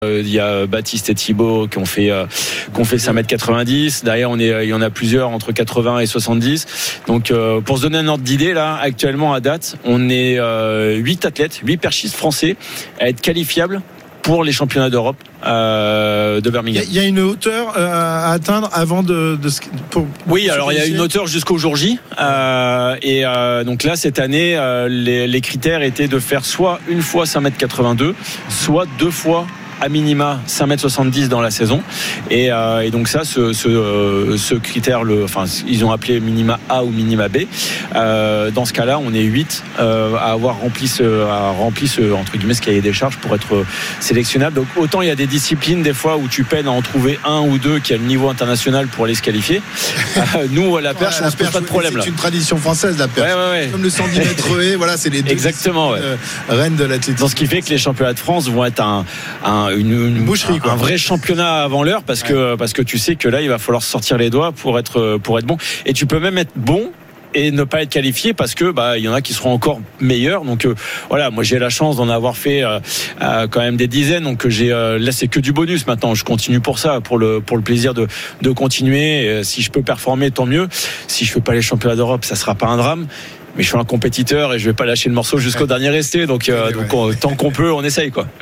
Il y a Baptiste et Thibaut qui ont fait 5m90. Derrière, il y en a plusieurs entre 80 et 70. Donc, pour se donner un ordre d'idée, là, actuellement, à date, on est 8 perchistes français à être qualifiables pour les championnats d'Europe de Birmingham. Il y a une hauteur à atteindre avant Oui, alors il y a une hauteur jusqu'au jour J. Donc là, cette année, les critères étaient de faire soit une fois 5m82, soit 2 fois à minima 5m70 dans la saison, et donc ça, ce critère, ils ont appelé minima A ou minima B. Dans ce cas-là, on est 8 à avoir rempli ce entre guillemets ce cahier des charges pour être sélectionnable. Donc autant il y a des disciplines des fois où tu peines à en trouver un ou deux qui a le niveau international pour aller se qualifier. Nous à la perche, on se pose pas de problème. C'est une tradition française, la perche. Ouais. Comme le 110 mètres haies, voilà, c'est les deux. Exactement. Reines de l'athlétisme. Dans ce qui fait que les championnats de France vont être une boucherie, un vrai championnat avant l'heure, parce que tu sais que là il va falloir sortir les doigts pour être bon, et tu peux même être bon et ne pas être qualifié parce que il y en a qui seront encore meilleurs. Donc voilà, moi j'ai la chance d'en avoir fait quand même des dizaines, donc là c'est que du bonus maintenant. Je continue pour ça, pour le plaisir de continuer. Et si je peux performer, tant mieux. Si je fais pas les championnats d'Europe, ça sera pas un drame. Mais je suis un compétiteur et je vais pas lâcher le morceau jusqu'au dernier resté. Donc tant qu'on peut, on essaye, quoi.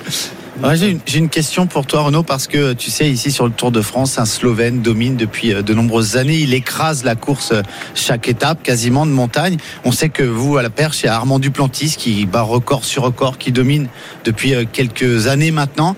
J'ai une question pour toi, Renaud, parce que tu sais, ici sur le Tour de France, un Slovène domine depuis de nombreuses années. Il écrase la course chaque étape, quasiment de montagne. On sait que vous, à la perche, il y a Armand Duplantis qui bat record sur record, qui domine depuis quelques années maintenant.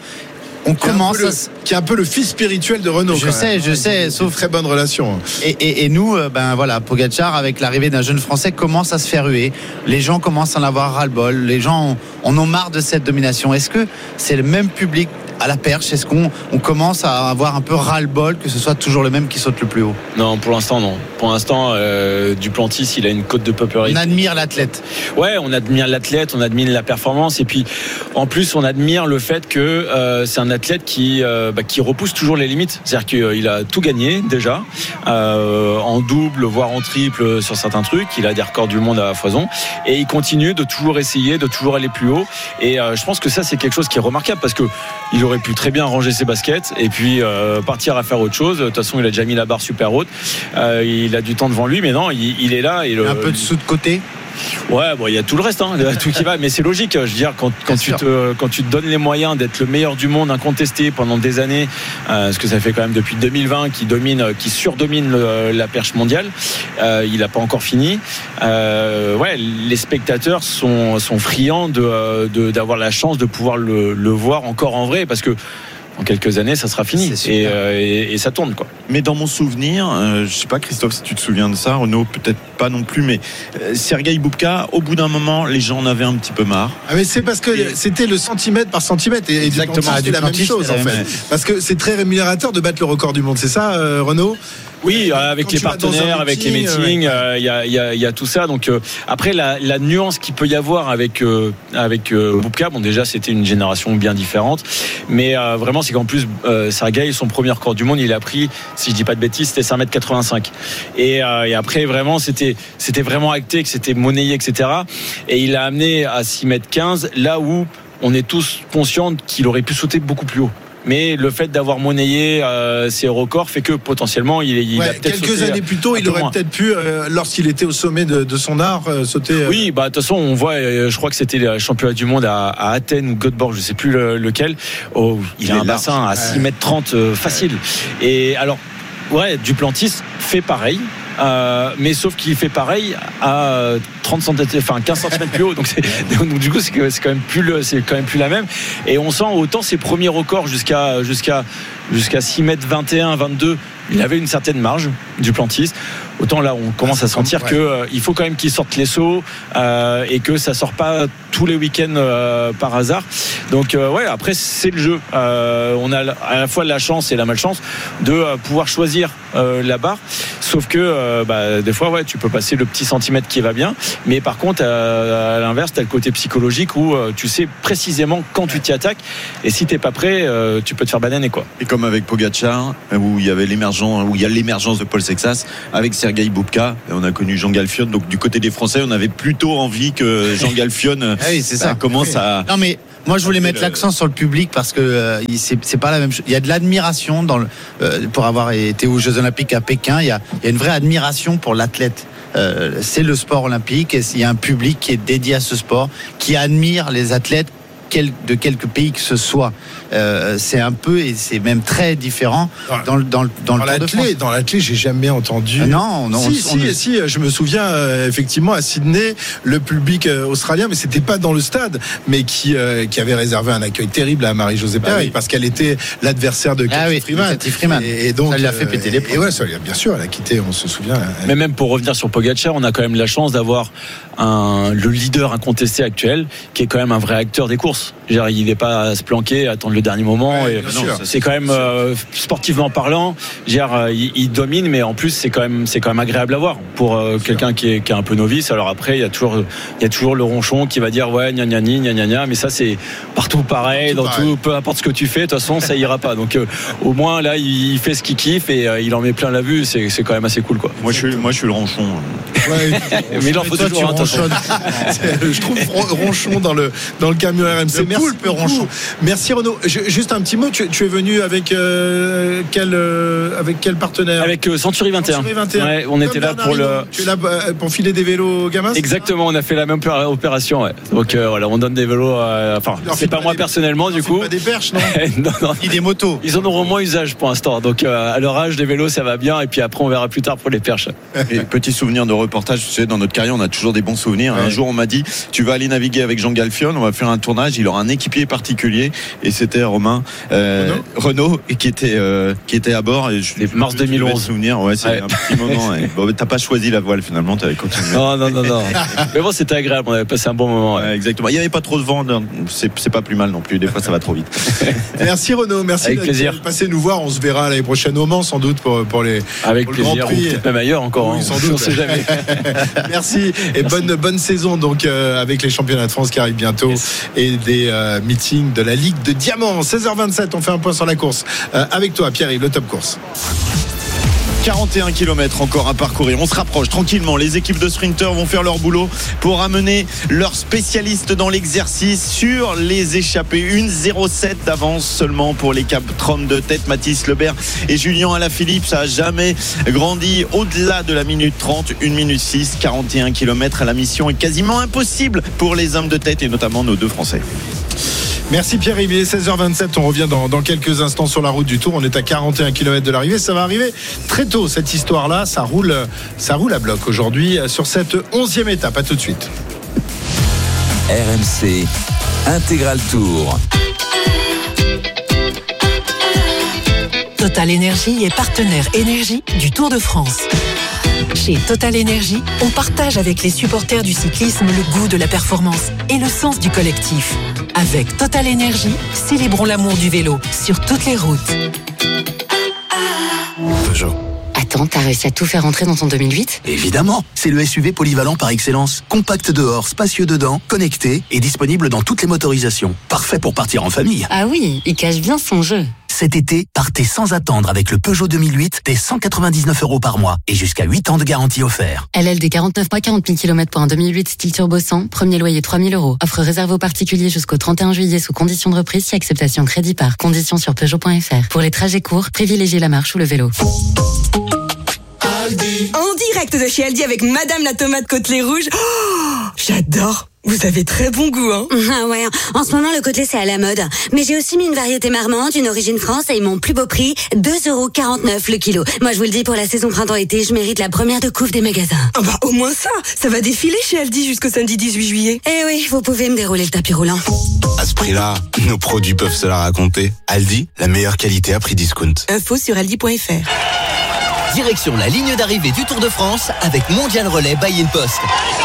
Qui est un peu le fils spirituel de Renaud. Je sais, sauf très bonne relation. Et nous, Pogačar, avec l'arrivée d'un jeune Français, commence à se faire huer. Les gens commencent à en avoir ras-le-bol. Les gens en ont marre de cette domination. Est-ce que c'est le même public à la perche? Est-ce qu'on commence à avoir un peu ras-le-bol que ce soit toujours le même qui saute le plus haut? Non, pour l'instant, non. Pour l'instant, Duplantis, il a une cote de popularité. On admire l'athlète. Ouais, on admire l'athlète, on admire la performance, et puis en plus, on admire le fait que c'est un athlète qui repousse toujours les limites. C'est-à-dire qu'il a tout gagné déjà, en double, voire en triple sur certains trucs. Il a des records du monde à foison, et il continue de toujours essayer, de toujours aller plus haut. Et je pense que ça, c'est quelque chose qui est remarquable, parce que il aurait pu très bien ranger ses baskets et puis partir à faire autre chose. De toute façon, il a déjà mis la barre super haute. Il a du temps devant lui, mais non, il est là. Un peu de sous de côté. Ouais, il y a tout le reste, tout qui va, mais c'est logique. Je veux dire, quand tu te donnes les moyens d'être le meilleur du monde, incontesté pendant des années, ce que ça fait quand même depuis 2020, qui surdomine la perche mondiale. Il n'a pas encore fini. Les spectateurs sont friands d'avoir la chance de pouvoir le voir encore en vrai, parce que en quelques années, ça sera fini, et ça tourne, quoi. Mais dans mon souvenir, je sais pas, Christophe, si tu te souviens de ça, Renaud, peut-être pas non plus, mais Sergueï Boubka, au bout d'un moment, les gens en avaient un petit peu marre. Ah, mais c'est parce que c'était le centimètre par centimètre, et exactement, c'est la même chose, en fait. Parce que c'est très rémunérateur de battre le record du monde, c'est ça, Renaud? Oui, avec les partenaires, avec les meetings, il y a tout ça. Donc après, la nuance qu'il peut y avoir avec Boubka, déjà c'était une génération bien différente, mais vraiment c'est qu'en plus Sergueï, son premier record du monde, il a pris, si je dis pas de bêtises, c'était 5m85, et après vraiment c'était vraiment acté, que c'était monnayé, etc. Et il a amené à 6m15, là où on est tous conscients qu'il aurait pu sauter beaucoup plus haut. Mais le fait d'avoir monnayé ses records fait que potentiellement il a peut-être quelques années plus tôt, il aurait peut-être pu, lorsqu'il était au sommet de son art, sauter. Oui, de toute façon, on voit, je crois que c'était le championnat du monde à Athènes ou Göteborg, je sais plus lequel. Il a un bassin à 6m30 facile. Et alors, Duplantis fait pareil. Mais sauf qu'il fait pareil à 15 cm plus haut, donc du coup c'est quand même plus la même. Et on sent autant ses premiers records jusqu'à 6m21, 22, il avait une certaine marge, Duplantis. Autant là on commence à sentir qu'il faut quand même qu'il sorte les sauts, et que ça sort pas tous les week-ends par hasard. Donc après c'est le jeu. On a à la fois la chance et la malchance de pouvoir choisir la barre, sauf que des fois tu peux passer le petit centimètre qui va bien, mais par contre à l'inverse t'as le côté psychologique où tu sais précisément quand tu t'y attaques, et si t'es pas prêt tu peux te faire bananer, quoi. Et comme avec Pogačar, où il y a l'émergence de Paul Sexas, avec Sergueï Boubka, on a connu Jean Galfion. Donc du côté des Français, on avait plutôt envie que Jean Galfion ça. commence à... Non mais Moi, je voulais mettre l'accent sur le public parce que c'est pas la même chose. Il y a de l'admiration pour avoir été aux Jeux Olympiques à Pékin. Il y a une vraie admiration pour l'athlète. C'est le sport olympique et il y a un public qui est dédié à ce sport, qui admire les athlètes de quelques pays que ce soit. C'est un peu, et c'est même très différent dans le Tour de France. Dans l'athlète, j'ai jamais entendu. Non. Si, je me souviens effectivement à Sydney, le public australien, mais c'était pas dans le stade, mais qui avait réservé un accueil terrible à Marie-Josée Pérez parce qu'elle était l'adversaire de Cathy Freeman. Et donc, ça lui a fait péter les plombs. Et ouais, bien sûr, elle a quitté, on se souvient. Mais même pour revenir sur Pogacar, on a quand même la chance d'avoir le leader incontesté actuel, qui est quand même un vrai acteur des courses. Genre, il n'est pas à se planquer, à attendre le dernier moment. Ouais, c'est quand même sportivement parlant. Il domine, mais en plus c'est quand même agréable à voir pour quelqu'un qui est un peu novice. Alors après, il y a toujours le ronchon qui va dire ouais, gna gna gna, mais ça c'est partout pareil, tout, peu importe ce que tu fais, de toute façon ça ira pas. Donc au moins là, il fait ce qu'il kiffe et il en met plein la vue. C'est quand même assez cool, quoi. Moi je suis le ronchon. Ouais, mais il en faut toujours un. Je trouve ronchon dans le camion RMC. Ronchon. Merci Renaud. Juste un petit mot. Tu es venu avec quel partenaire? Avec Century 21. Ouais, on était là pour Tu es là pour filer des vélos aux gamins? Exactement. On a fait la même opération. Ouais. Donc voilà, on donne des vélos. C'est pas moi personnellement du coup. Pas des perches, non? Non. Ni des motos. Ils en auront moins usage pour l'instant. Donc à leur âge, des vélos, ça va bien. Et puis après, on verra plus tard pour les perches. Et petit souvenir de reportage. Tu sais, dans notre carrière, on a toujours des bons souvenirs. Ouais. Un jour, on m'a dit, tu vas aller naviguer avec Jean Galfion. On va faire un tournage. Il aura un équipier particulier et c'était Renaud qui était à bord. Et mars 2011. Souvenir. Ouais, c'est un petit moment. Bon, t'as pas choisi la voile finalement. T'avais continué. Non. Mais bon, c'était agréable. On avait passé un bon moment. Ouais. Exactement. Il y avait pas trop de vent. C'est pas plus mal non plus. Des fois, ça va trop vite. Merci Renaud. Merci avec plaisir. Passez nous voir. On se verra l'année prochaine au Mans sans doute pour les. Avec pour plaisir. Le Grand Prix. Ou peut-être même ailleurs encore. Oui, sans doute. On sait jamais. Merci et bonne saison donc avec les championnats de France qui arrivent bientôt et des meetings de la Ligue de Diamant. 16h27, on fait un point sur la course avec toi Pierre-Yves, le Top Course. 41 km encore à parcourir. On se rapproche tranquillement. Les équipes de sprinteurs vont faire leur boulot pour amener leurs spécialistes dans l'exercice sur les échappées. 1,07 d'avance seulement pour les 4 hommes de tête. Mathis Lebert et Julien Alaphilippe. Ça n'a jamais grandi au-delà de la minute 30. 1 minute 6, 41 km. La mission est quasiment impossible pour les hommes de tête et notamment nos deux Français. Merci Pierre-Yves, il est 16h27, on revient dans quelques instants sur la route du Tour, on est à 41 km de l'arrivée, ça va arriver très tôt cette histoire-là, ça roule à bloc aujourd'hui sur cette 11e étape, à tout de suite. RMC Intégral Tour. Total Énergie est partenaire énergie du Tour de France. Chez Total Énergie, on partage avec les supporters du cyclisme le goût de la performance et le sens du collectif. Avec Total Énergie, célébrons l'amour du vélo sur toutes les routes. Peugeot. Attends, t'as réussi à tout faire rentrer dans ton 2008 ? Évidemment, c'est le SUV polyvalent par excellence. Compact dehors, spacieux dedans, connecté et disponible dans toutes les motorisations. Parfait pour partir en famille. Ah oui, il cache bien son jeu. Cet été, partez sans attendre avec le Peugeot 2008 dès 199 € par mois et jusqu'à 8 ans de garantie offert. LLD 49 mois, 40 000 km pour un 2008 style turbo 100, premier loyer 3 000 €. Offre réservée aux particuliers jusqu'au 31 juillet sous conditions de reprise si acceptation crédit par. Conditions sur Peugeot.fr. Pour les trajets courts, privilégiez la marche ou le vélo. En direct de chez Aldi avec Madame la tomate côtelée rouge. Oh, j'adore. Vous avez très bon goût, hein? Ah ouais, en ce moment le côtelé c'est à la mode. Mais j'ai aussi mis une variété marmande, une origine France et mon plus beau prix, 2,49 € le kilo. Moi je vous le dis, pour la saison printemps-été, je mérite la première de couve des magasins. Ah bah au moins ça va défiler chez Aldi jusqu'au samedi 18 juillet. Eh oui, vous pouvez me dérouler le tapis roulant. À ce prix-là, nos produits peuvent se la raconter. Aldi, la meilleure qualité à prix discount. Info sur aldi.fr. Direction la ligne d'arrivée du Tour de France avec Mondial Relais by InPost.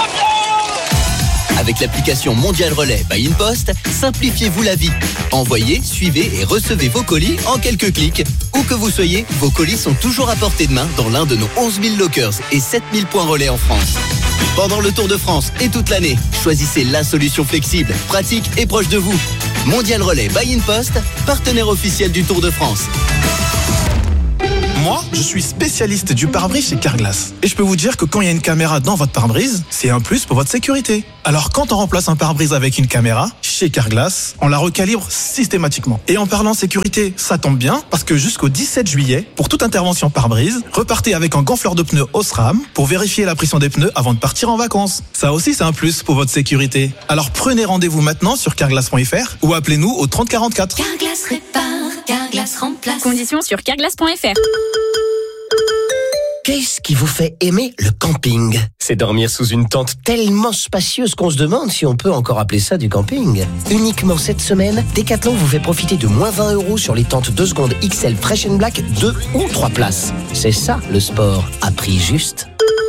Avec l'application Mondial Relais by InPost, simplifiez-vous la vie. Envoyez, suivez et recevez vos colis en quelques clics. Où que vous soyez, vos colis sont toujours à portée de main dans l'un de nos 11 000 lockers et 7 000 points relais en France. Pendant le Tour de France et toute l'année, choisissez la solution flexible, pratique et proche de vous. Mondial Relais by InPost, partenaire officiel du Tour de France. Moi, je suis spécialiste du pare-brise chez Carglass. Et je peux vous dire que quand il y a une caméra dans votre pare-brise, c'est un plus pour votre sécurité. Alors quand on remplace un pare-brise avec une caméra, chez Carglass, on la recalibre systématiquement. Et en parlant sécurité, ça tombe bien, parce que jusqu'au 17 juillet, pour toute intervention pare-brise, repartez avec un gonfleur de pneus Osram pour vérifier la pression des pneus avant de partir en vacances. Ça aussi, c'est un plus pour votre sécurité. Alors prenez rendez-vous maintenant sur carglass.fr ou appelez-nous au 30 44. Carglass répare, Carglass remplace. Conditions sur carglass.fr. Qu'est-ce qui vous fait aimer le camping ? C'est dormir sous une tente tellement spacieuse qu'on se demande si on peut encore appeler ça du camping. Uniquement cette semaine, Decathlon vous fait profiter de moins 20 € sur les tentes 2 secondes XL Fresh & Black 2 ou 3 places. C'est ça le sport, à prix juste.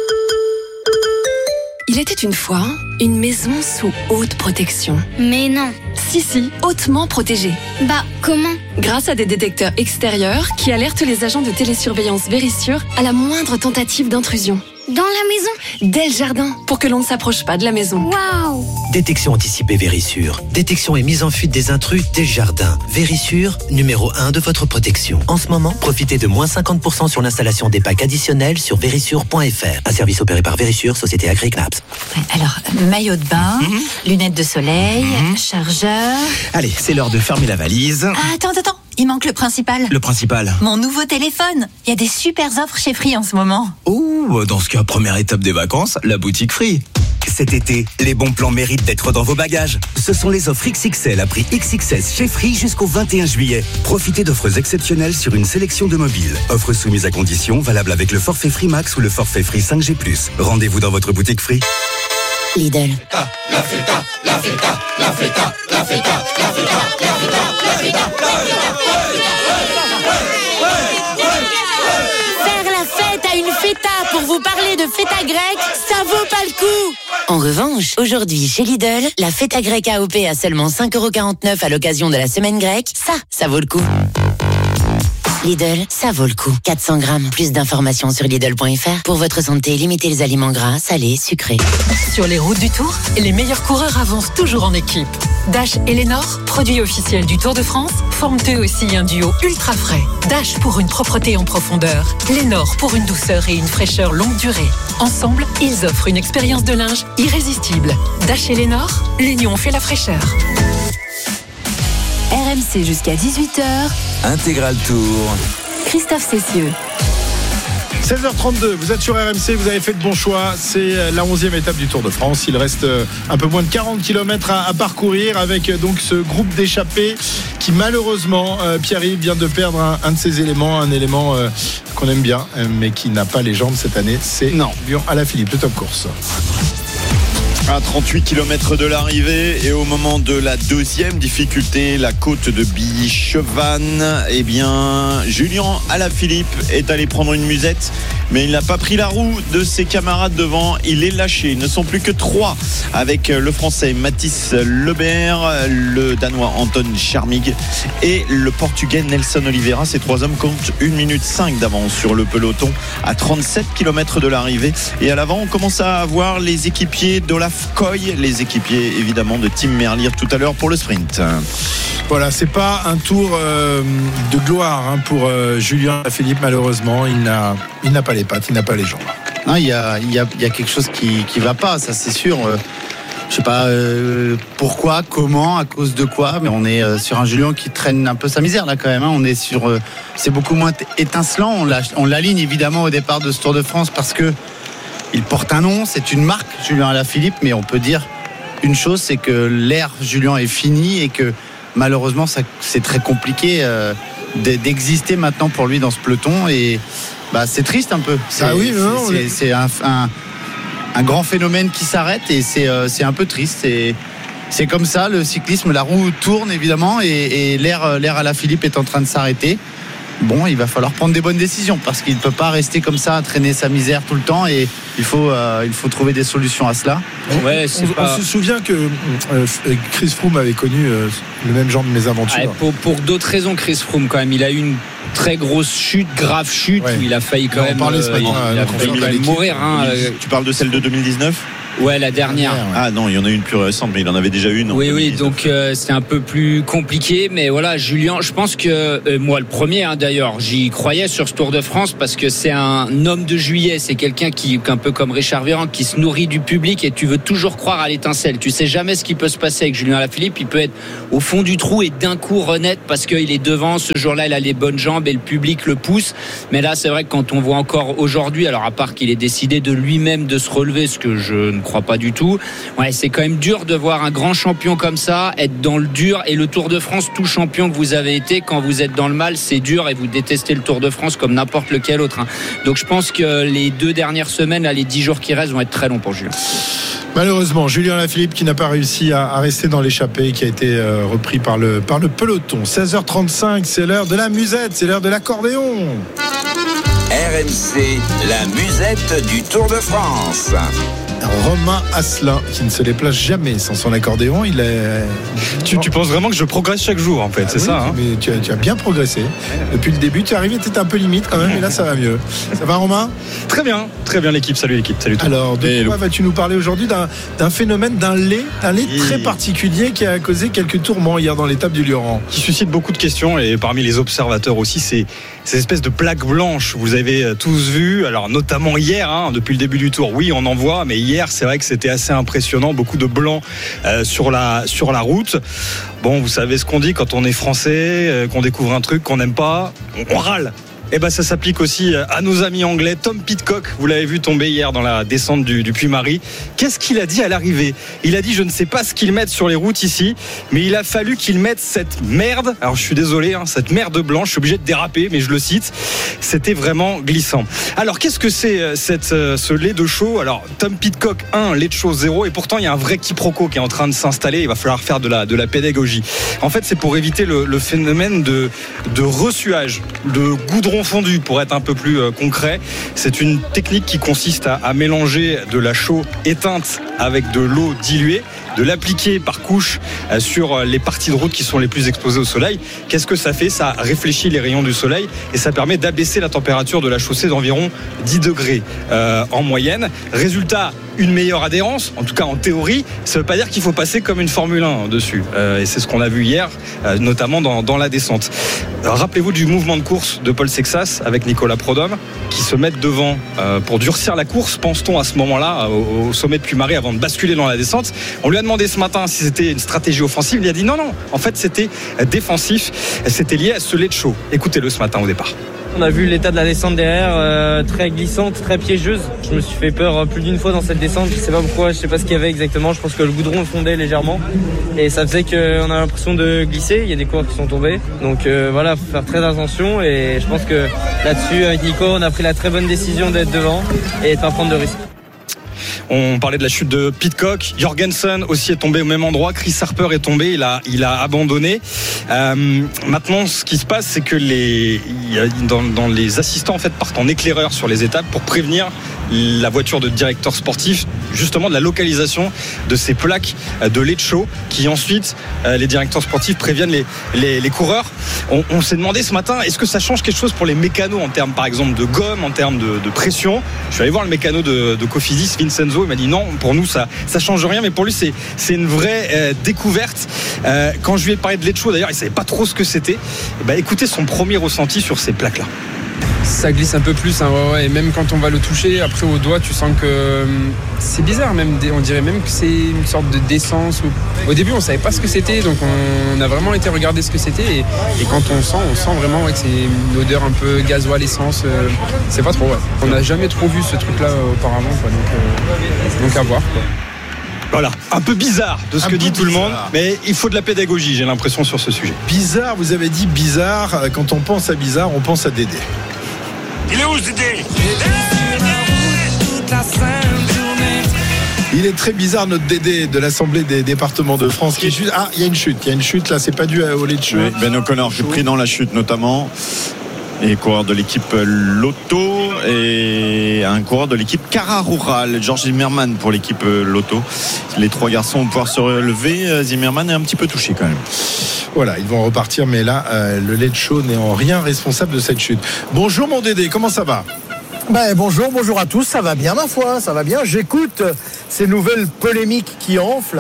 Il était une fois une maison sous haute protection. Mais non. Si, hautement protégée. Bah, comment ? Grâce à des détecteurs extérieurs qui alertent les agents de télésurveillance Verisure à la moindre tentative d'intrusion. Dans la maison ? Dès le jardin, pour que l'on ne s'approche pas de la maison. Waouh ! Détection anticipée Verisure. Détection et mise en fuite des intrus dès le jardin. Verisure, numéro 1 de votre protection. En ce moment, profitez de moins 50% sur l'installation des packs additionnels sur verisure.fr. Un service opéré par Verisure, société agréée CNAPS. Alors, maillot de bain, lunettes de soleil, chargeur... Allez, c'est l'heure de fermer la valise. Ah, attends, il manque le principal. Le principal ? Mon nouveau téléphone. Il y a des super offres chez Free en ce moment. Oh, dans ce cas, première étape des vacances, la boutique Free. Cet été, les bons plans méritent d'être dans vos bagages. Ce sont les offres XXL à prix XXS chez Free jusqu'au 21 juillet. Profitez d'offres exceptionnelles sur une sélection de mobiles. Offres soumises à conditions, valables avec le forfait Free Max ou le forfait Free 5G+. Rendez-vous dans votre boutique Free. Lidl. La feta, la feta, la feta, la feta, la feta, la feta, la feta, Faire la fête à une feta pour vous parler de feta grecque, ça vaut pas le coup. En revanche, aujourd'hui chez Lidl, la feta grecque AOP à seulement 5,49 € à l'occasion de la semaine grecque, ça vaut le coup. Lidl, ça vaut le coup. 400 grammes. Plus d'informations sur Lidl.fr. Pour votre santé, limitez les aliments gras, salés, sucrés. Sur les routes du Tour, les meilleurs coureurs avancent toujours en équipe. Dash et Lénor, produits officiels du Tour de France, forment eux aussi un duo ultra frais. Dash pour une propreté en profondeur. Lénor pour une douceur et une fraîcheur longue durée. Ensemble, ils offrent une expérience de linge irrésistible. Dash et Lénor, l'union fait la fraîcheur. RMC jusqu'à 18h. Intégral Tour. Christophe Cessieux. 16h32, vous êtes sur RMC, vous avez fait de bons choix. C'est la 11e étape du Tour de France. Il reste un peu moins de 40 km à parcourir avec donc ce groupe d'échappés qui malheureusement, Pierre-Yves vient de perdre un de ses éléments, un élément qu'on aime bien, mais qui n'a pas les jambes cette année. C'est Julien Alaphilippe, le top course. À 38 km de l'arrivée et au moment de la deuxième difficulté, la côte de Bichevannes, eh bien, Julien Alaphilippe est allé prendre une musette, mais il n'a pas pris la roue de ses camarades devant. Il est lâché. Ils ne sont plus que 3 avec le Français Mathis Lebert, le Danois Anton Charmig et le Portugais Nelson Oliveira. Ces 3 hommes comptent 1 minute 5 d'avance sur le peloton à 37 km de l'arrivée. Et à l'avant, on commence à avoir les équipiers d'Olaf Koy, les équipiers évidemment de Tim Merlier tout à l'heure pour le sprint. Voilà, c'est pas un tour de gloire pour Julien Alaphilippe, malheureusement. Il n'a pas les pattes, il n'a pas les jambes. Non, il y a quelque chose qui va pas, ça c'est sûr. Je sais pas pourquoi, comment, à cause de quoi, mais on est sur un Julien qui traîne un peu sa misère là quand même. On est sur, c'est beaucoup moins étincelant. On l'aligne évidemment au départ de ce Tour de France parce que il porte un nom, c'est une marque, Julien Alaphilippe, mais on peut dire une chose, c'est que l'ère Julien est finie et que malheureusement c'est très compliqué d'exister maintenant pour lui dans ce peloton et c'est triste un peu. C'est un grand phénomène qui s'arrête et c'est un peu triste. C'est comme ça, le cyclisme, la roue tourne évidemment et l'ère Alaphilippe est en train de s'arrêter. Bon, il va falloir prendre des bonnes décisions parce qu'il ne peut pas rester comme ça à traîner sa misère tout le temps et il faut trouver des solutions à cela. Ouais, on se souvient que Chris Froome avait connu le même genre de mésaventures. Pour d'autres raisons, Chris Froome quand même, il a eu une très grosse chute, grave chute où il a failli quand même mourir. Tu parles de celle de 2019 ? Ouais, la dernière. Ah non, il y en a une plus récente, mais il en avait déjà une. Oui, donc c'est un peu plus compliqué. Mais voilà, Julien, je pense que moi le premier d'ailleurs, j'y croyais sur ce Tour de France parce que c'est un homme de juillet. C'est quelqu'un qui, un peu comme Richard Virenque, qui se nourrit du public et tu veux toujours croire à l'étincelle. Tu sais jamais ce qui peut se passer avec Julien Alaphilippe. Il peut être au fond du trou et d'un coup renaître parce qu'il est devant. Ce jour-là, il a les bonnes jambes et le public le pousse. Mais là, c'est vrai que quand on voit encore aujourd'hui, alors à part qu'il ait décidé de lui-même de se relever, ce que je ne crois pas du tout. Ouais, c'est quand même dur de voir un grand champion comme ça être dans le dur. Et le Tour de France, tout champion que vous avez été, quand vous êtes dans le mal, c'est dur et vous détestez le Tour de France comme n'importe lequel autre. Donc je pense que les 2 dernières semaines, là, les 10 jours qui restent vont être très longs pour Julien. Malheureusement, Julien Alaphilippe qui n'a pas réussi à rester dans l'échappée, qui a été repris par le peloton. 16h35, c'est l'heure de la musette, c'est l'heure de l'accordéon. RMC, la musette du Tour de France. Romain Asselin qui ne se déplace jamais sans son accordéon. Il est... tu penses vraiment que je progresse chaque jour en fait, c'est oui, ça hein. Mais tu as bien progressé depuis le début. Tu es arrivé, tu étais un peu limite quand même, mais là ça va mieux. Ça va Romain ? Très bien l'équipe. Salut l'équipe, salut tout. Alors de quoi vas-tu nous parler aujourd'hui d'un phénomène, d'un lait très particulier qui a causé quelques tourments hier dans l'étape du Lioran. Qui suscite beaucoup de questions et parmi les observateurs aussi, c'est ces espèces de plaques blanches. Vous avez tous vu, alors notamment hier, depuis le début du Tour. Oui, on en voit, mais hier, c'est vrai que c'était assez impressionnant. Beaucoup de blanc sur la route. Bon, vous savez ce qu'on dit quand on est français, qu'on découvre un truc qu'on n'aime pas, on râle. Et ben ça s'applique aussi à nos amis anglais. Tom Pidcock, vous l'avez vu tomber hier dans la descente du Puy-Marie. Qu'est-ce qu'il a dit à l'arrivée ? Il a dit: je ne sais pas ce qu'ils mettent sur les routes ici, mais il a fallu qu'ils mettent cette merde. Alors je suis désolé, cette merde blanche. Je suis obligé de déraper, mais je le cite. C'était vraiment glissant. Alors qu'est-ce que c'est ce lait de chaux ? Alors Tom Pidcock 1, lait de chaux 0, et pourtant il y a un vrai quiproquo qui est en train de s'installer. Il va falloir faire de la pédagogie. En fait, c'est pour éviter le phénomène de ressuage, de goudron fondu, pour être un peu plus concret. C'est une technique qui consiste à mélanger de la chaux éteinte avec de l'eau diluée, de l'appliquer par couche sur les parties de route qui sont les plus exposées au soleil. Qu'est-ce que ça fait ? Ça réfléchit les rayons du soleil et ça permet d'abaisser la température de la chaussée d'environ 10 degrés en moyenne. Résultat, une meilleure adhérence, en tout cas en théorie. Ça ne veut pas dire qu'il faut passer comme une Formule 1 dessus. Et c'est ce qu'on a vu hier, notamment dans la descente. Rappelez-vous du mouvement de course de Paul Sexas avec Nicolas Prodhomme qui se mettent devant pour durcir la course, pense-t-on à ce moment-là, au sommet de Puy-Marie avant de basculer dans la descente. On lui a demandé ce matin si c'était une stratégie offensive. Il a dit non, en fait c'était défensif. C'était lié à ce lait de chaux. Écoutez-le ce matin au départ. On a vu l'état de la descente derrière, très glissante, très piégeuse. Je me suis fait peur plus d'une fois dans cette descente. Je sais pas pourquoi, je sais pas ce qu'il y avait exactement. Je pense que le goudron fondait légèrement et ça faisait qu'on a l'impression de glisser. Il y a des coureurs qui sont tombés. Donc voilà, faut faire très attention et je pense que là-dessus, avec Nico, on a pris la très bonne décision d'être devant et de pas prendre de risques. On parlait de la chute de Pidcock. Jorgensen aussi est tombé au même endroit. Chris Harper est tombé. Il a abandonné. Maintenant, ce qui se passe, c'est que dans les assistants en fait partent en éclaireur sur les étapes pour prévenir la voiture de directeur sportif justement de la localisation de ces plaques de lait de chaux qui ensuite les directeurs sportifs préviennent les coureurs. On s'est demandé ce matin, est-ce que ça change quelque chose pour les mécanos en termes par exemple de gomme, en termes de pression. Je suis allé voir le mécano de Cofidis, Vincenzo. Il m'a dit non, pour nous ça change rien, mais pour lui c'est une vraie découverte. Quand je lui ai parlé de lait de chaux d'ailleurs, il savait pas trop ce que c'était. Écoutez son premier ressenti sur ces plaques là. Ça glisse un peu plus, ouais. Et même quand on va le toucher, après au doigt, tu sens que c'est bizarre, même on dirait même que c'est une sorte d'essence. Au début, on savait pas ce que c'était, donc on a vraiment été regarder ce que c'était. Et quand on sent vraiment que c'est une odeur un peu gasoil, essence. C'est pas trop, ouais. On n'a jamais trop vu ce truc-là auparavant, quoi. Donc à voir, quoi. Voilà, un peu bizarre de ce que dit tout le monde, mais il faut de la pédagogie, j'ai l'impression, sur ce sujet. Bizarre, vous avez dit bizarre. Quand on pense à bizarre, on pense à Dédé. Il est où ce Dédé ? Il est très bizarre, notre Dédé de l'Assemblée des départements de France. Il y a une chute là, c'est pas dû au lait de chaux. Ben O'Connor qui est pris dans la chute notamment. Et coureur de l'équipe Lotto et un coureur de l'équipe Cara Rural, Georges Zimmermann pour l'équipe Lotto. Les trois garçons vont pouvoir se relever. Zimmermann est un petit peu touché quand même. Voilà, ils vont repartir, mais là, le lait de chaux n'est en rien responsable de cette chute. Bonjour mon Dédé, comment ça va ? Bonjour à tous, ça va bien ma foi, ça va bien. J'écoute ces nouvelles polémiques qui enflent.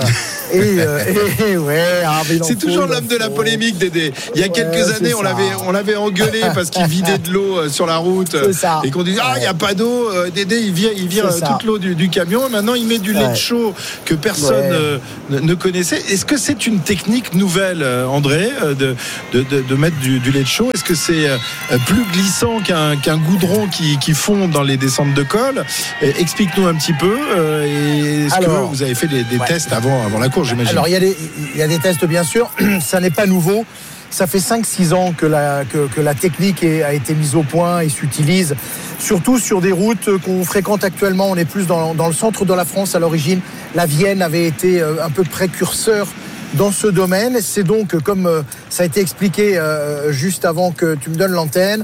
C'est toujours l'homme de la polémique, Dédé. Il y a quelques années, on l'avait engueulé parce qu'il vidait de l'eau sur la route et qu'on disait il n'y a pas d'eau. Dédé, il vire toute l'eau du camion. Maintenant, il met du lait chaud que personne ne connaissait. Est-ce que c'est une technique nouvelle, André, de mettre du lait chaud? Est-ce que c'est plus glissant qu'un goudron qui fond dans les descentes de col? Explique-nous un petit peu. Est-ce que vous avez fait des tests avant la course, j'imagine? Alors, il y a des tests, bien sûr. Ça n'est pas nouveau. Ça fait 5-6 ans que la technique a été mise au point et s'utilise, surtout sur des routes qu'on fréquente actuellement. On est plus dans le centre de la France à l'origine. La Vienne avait été un peu précurseur dans ce domaine. C'est donc, comme ça a été expliqué juste avant que tu me donnes l'antenne,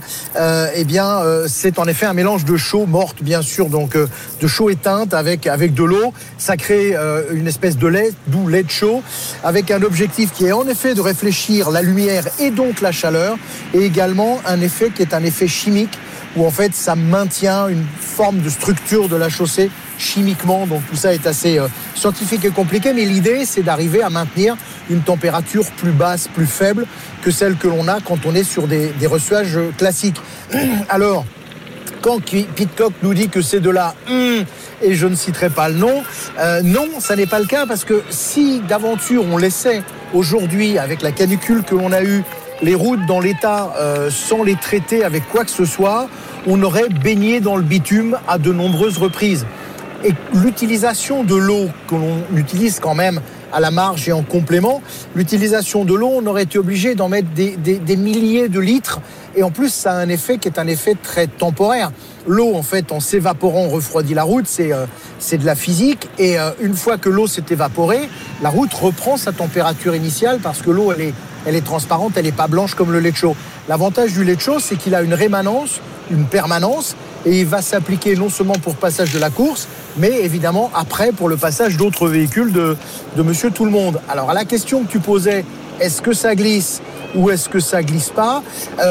c'est en effet un mélange de chaux morte, bien sûr, donc de chaux éteinte avec de l'eau. Ça crée une espèce de lait, d'où lait de chaux, avec un objectif qui est en effet de réfléchir la lumière et donc la chaleur, et également un effet qui est un effet chimique, où en fait ça maintient une forme de structure de la chaussée chimiquement. Donc tout ça est assez scientifique et compliqué, mais l'idée c'est d'arriver à maintenir une température plus basse, plus faible que celle que l'on a quand on est sur des reçuages classiques. Alors, quand Pidcock nous dit que c'est de la et je ne citerai pas le nom, non, ça n'est pas le cas, parce que si d'aventure on laissait aujourd'hui, avec la canicule que l'on a eue, les routes dans l'état sans les traiter avec quoi que ce soit, on aurait baigné dans le bitume à de nombreuses reprises. Et l'utilisation de l'eau que l'on utilise quand même à la marge et en complément, l'utilisation de l'eau, on aurait été obligé d'en mettre des milliers de litres, et en plus ça a un effet qui est un effet très temporaire. L'eau, en fait, en s'évaporant, refroidit la route, c'est de la physique, et une fois que l'eau s'est évaporée, la route reprend sa température initiale, parce que l'eau elle est transparente, elle n'est pas blanche comme le lait de chaux. L'avantage du lait de chaux, c'est qu'il a une rémanence, une permanence, et il va s'appliquer non seulement pour le passage de la course, mais évidemment après pour le passage d'autres véhicules de Monsieur Tout-le-Monde. Alors à la question que tu posais, est-ce que ça glisse ou est-ce que ça glisse pas,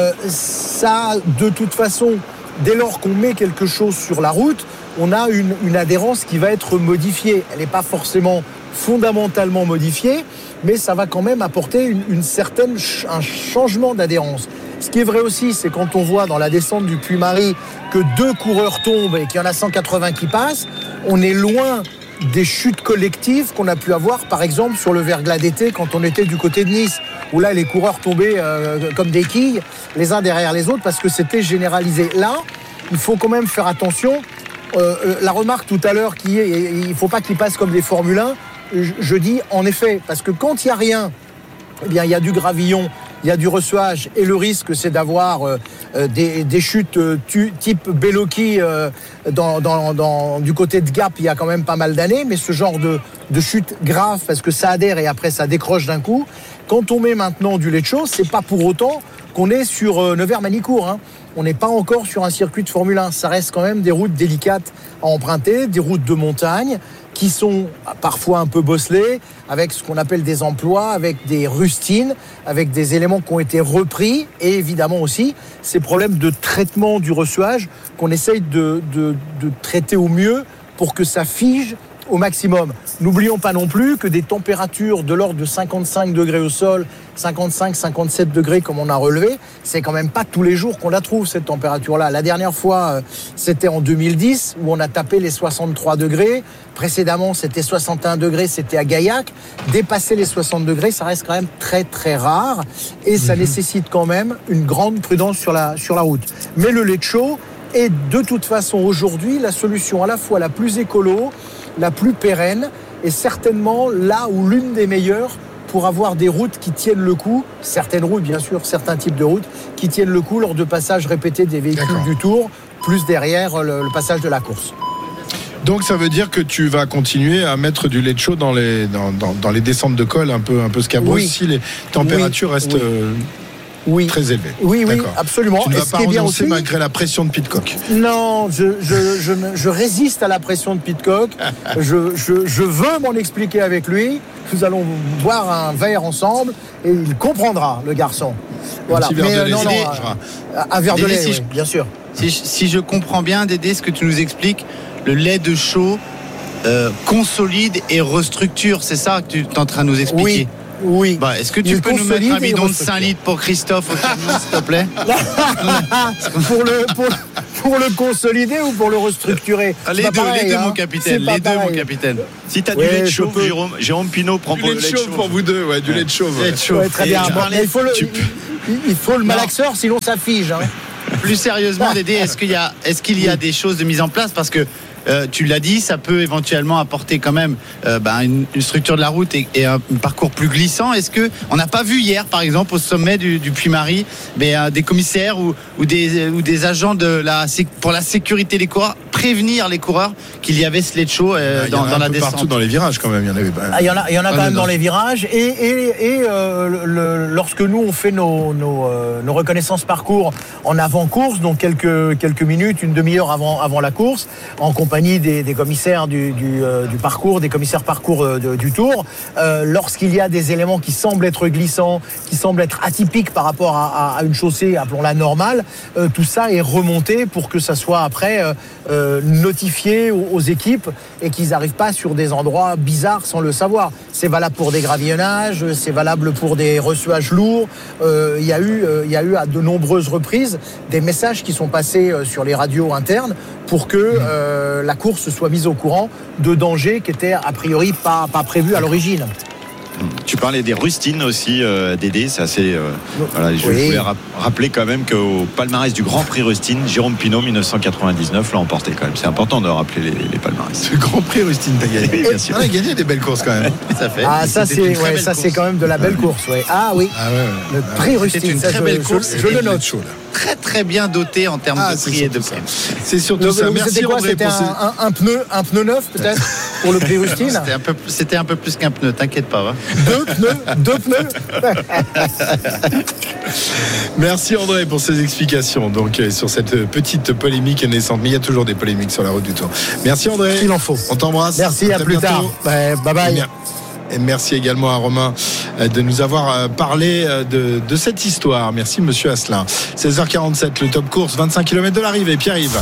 ça, de toute façon, dès lors qu'on met quelque chose sur la route, on a une adhérence qui va être modifiée. Elle n'est pas forcément fondamentalement modifiée, mais ça va quand même apporter un changement d'adhérence. Ce qui est vrai aussi, c'est quand on voit dans la descente du Puy-Marie que 2 coureurs tombent et qu'il y en a 180 qui passent, on est loin des chutes collectives qu'on a pu avoir, par exemple, sur le Verglas d'été quand on était du côté de Nice, où là, les coureurs tombaient comme des quilles, les uns derrière les autres, parce que c'était généralisé. Là, il faut quand même faire attention. La remarque tout à l'heure qui est, il ne faut pas qu'ils passent comme des Formule 1, je dis en effet, parce que quand il n'y a rien, eh bien, il y a du gravillon, il y a du reçuage, et le risque c'est d'avoir des chutes type Bellocchi du côté de Gap il y a quand même pas mal d'années, mais ce genre de chute grave parce que ça adhère et après ça décroche d'un coup. Quand on met maintenant du lait de chaux, c'est pas pour autant qu'on est sur Nevers-Manicourt, hein. On n'est pas encore sur un circuit de Formule 1, ça reste quand même des routes délicates à emprunter, des routes de montagne qui sont parfois un peu bosselées, avec ce qu'on appelle des emplois, avec des rustines, avec des éléments qui ont été repris, et évidemment aussi ces problèmes de traitement du reçuage qu'on essaye de traiter au mieux pour que ça fige au maximum. N'oublions pas non plus que des températures de l'ordre de 55 degrés au sol, 55-57 degrés comme on a relevé, c'est quand même pas tous les jours qu'on la trouve cette température-là. La dernière fois, c'était en 2010 où on a tapé les 63 degrés. Précédemment, c'était 61 degrés, c'était à Gaillac. Dépasser les 60 degrés, ça reste quand même très très rare et ça nécessite quand même une grande prudence sur la route. Mais le lait de chaux est de toute façon aujourd'hui la solution à la fois la plus écolo, la plus pérenne et certainement là où l'une des meilleures pour avoir des routes qui tiennent le coup, certaines routes bien sûr, certains types de routes qui tiennent le coup lors de passages répétés des véhicules du Tour, plus derrière le passage de la course. Donc ça veut dire que tu vas continuer à mettre du lait de chaux dans les descentes de col un peu scabreuses si les températures restent très élevées. Oui, absolument. Tu ne vas pas renoncer malgré la pression de Pidcock. Non, je résiste à la pression de Pidcock. je veux m'en expliquer avec lui. Nous allons boire un verre ensemble et il comprendra, le garçon. Voilà. Un petit verre de lait. Un verre de Dédé, lait, si oui, bien sûr. Si je comprends bien, Dédé, ce que tu nous expliques, le lait de chaux consolide et restructure, c'est ça que tu es en train de nous expliquer? Oui. Bah, est-ce que tu peux nous mettre un bidon de 5 litres pour Christophe au camion, s'il te plaît? Pour le consolider ou pour le restructurer? Les deux, mon capitaine. Les deux, mon capitaine. Si t'as du lait de chauve, Jérôme Pinault prend pour le lait de chauve. Pour vous deux, du lait de chauve. Très bien. Il faut le malaxeur, sinon ça fige. Plus sérieusement, Dédé, est-ce qu'il y a des choses de mise en place? Parce que tu l'as dit, ça peut éventuellement apporter quand même une structure de la route et un parcours plus glissant. Est-ce que on n'a pas vu hier, par exemple, au sommet du Puy-Marie, des commissaires ou des agents pour la sécurité des coureurs prévenir les coureurs qu'il y avait ce lait de chaud dans la descente? Partout dans les virages, quand même. Il y en avait pas. Il y en a quand même dans les virages. Et lorsque nous on fait nos reconnaissances parcours en avant-course, donc quelques minutes, une demi-heure avant la course, en compagnie des commissaires du parcours, des commissaires parcours du Tour, lorsqu'il y a des éléments qui semblent être glissants, qui semblent être atypiques par rapport à une chaussée, appelons-la normale, tout ça est remonté pour que ça soit après notifié aux équipes et qu'ils n'arrivent pas sur des endroits bizarres sans le savoir. C'est valable pour des gravillonnages, c'est valable pour des reçuages lourds. Il y a eu à de nombreuses reprises des messages qui sont passés sur les radios internes pour que la course soit mise au courant de dangers qui étaient a priori pas prévus à l'origine. Tu parlais des rustines aussi, Dédé, c'est assez. Je voulais rappeler quand même qu'au palmarès du Grand Prix Rustine, Jérôme Pinault 1999 l'a emporté quand même. C'est important de rappeler les palmarès. Le Grand Prix Rustine, t'as gagné. Bien sûr. On a gagné des belles courses quand même. Ça c'est quand même de la belle course. Ouais. Ah oui. Le Prix Rustine, c'est une très belle course. Je le note. Très très bien doté en termes de prix et de prix. C'est surtout ça. Merci André. C'était un pneu neuf peut-être pour le Prix Rustine. C'était un peu plus qu'un pneu, t'inquiète pas. Deux pneus. Merci André pour ces explications. Donc sur cette petite polémique naissante, mais il y a toujours des polémiques sur la route du Tour. Merci André. Il en faut. On t'embrasse. Merci, à plus tard. Bye bye. Et merci également à Romain de nous avoir parlé de cette histoire. Merci monsieur Asselin. 16h47, le top course, 25 km de l'arrivée. Pierre-Yves.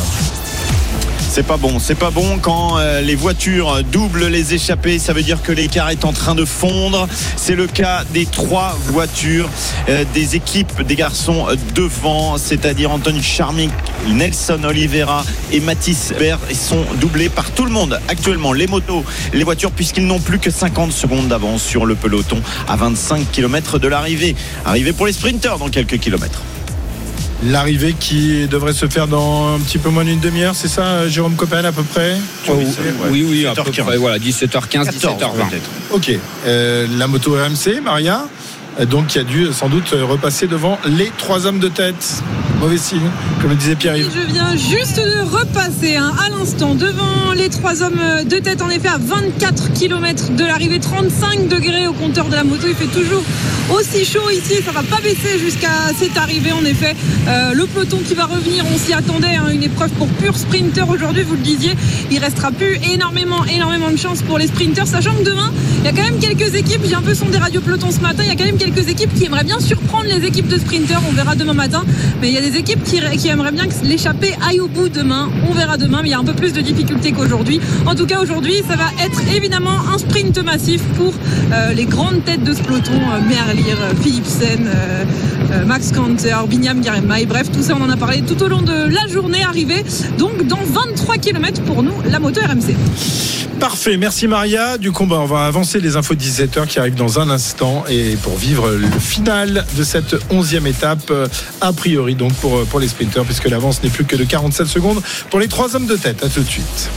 C'est pas bon quand les voitures doublent les échappées, ça veut dire que l'écart est en train de fondre. C'est le cas des 3 voitures des équipes des garçons devant, c'est-à-dire Anthony Charmic, Nelson Oliveira et Mathis Bert. Ils sont doublés par tout le monde actuellement, les motos, les voitures, puisqu'ils n'ont plus que 50 secondes d'avance sur le peloton à 25 km de l'arrivée. Arrivée pour les sprinters dans quelques kilomètres. L'arrivée qui devrait se faire dans un petit peu moins d'une demi-heure, c'est ça, Jérôme Coppel, à peu près? Oui, à peu près, voilà, 17h15, 17h20. Ok, la moto RMC, Maria, donc qui a dû sans doute repasser devant les 3 hommes de tête. Mauvais signe, comme le disait Pierre-Yves. Je viens juste de repasser à l'instant devant les 3 hommes de tête, en effet à 24 km de l'arrivée, 35 degrés au compteur de la moto. Il fait toujours aussi chaud ici, ça va pas baisser jusqu'à cette arrivée. En effet, le peloton qui va revenir, on s'y attendait, une épreuve pour pur sprinter aujourd'hui, vous le disiez. Il restera plus énormément de chance pour les sprinters, sachant que demain il y a quand même quelques équipes, j'ai un peu sondé Radio Peloton ce matin, il y a quand même quelques équipes qui aimeraient bien surprendre les équipes de sprinters. On verra demain matin, mais il y a des équipes qui aimeraient bien que l'échappée aille au bout demain. On verra demain, mais il y a un peu plus de difficultés qu'aujourd'hui. En tout cas, aujourd'hui, ça va être évidemment un sprint massif pour les grandes têtes de ce peloton, Merlier, Philipsen, Max Canter, Binyam Girmay, bref, tout ça on en a parlé tout au long de la journée. Arrivée donc dans 23 km pour nous, la moto RMC. Parfait, merci Maria. Du coup, on va avancer les infos de 17h qui arrivent dans un instant, et pour vivre le final de cette 11e étape, a priori donc pour les sprinters, puisque l'avance n'est plus que de 47 secondes pour les 3 hommes de tête. À tout de suite.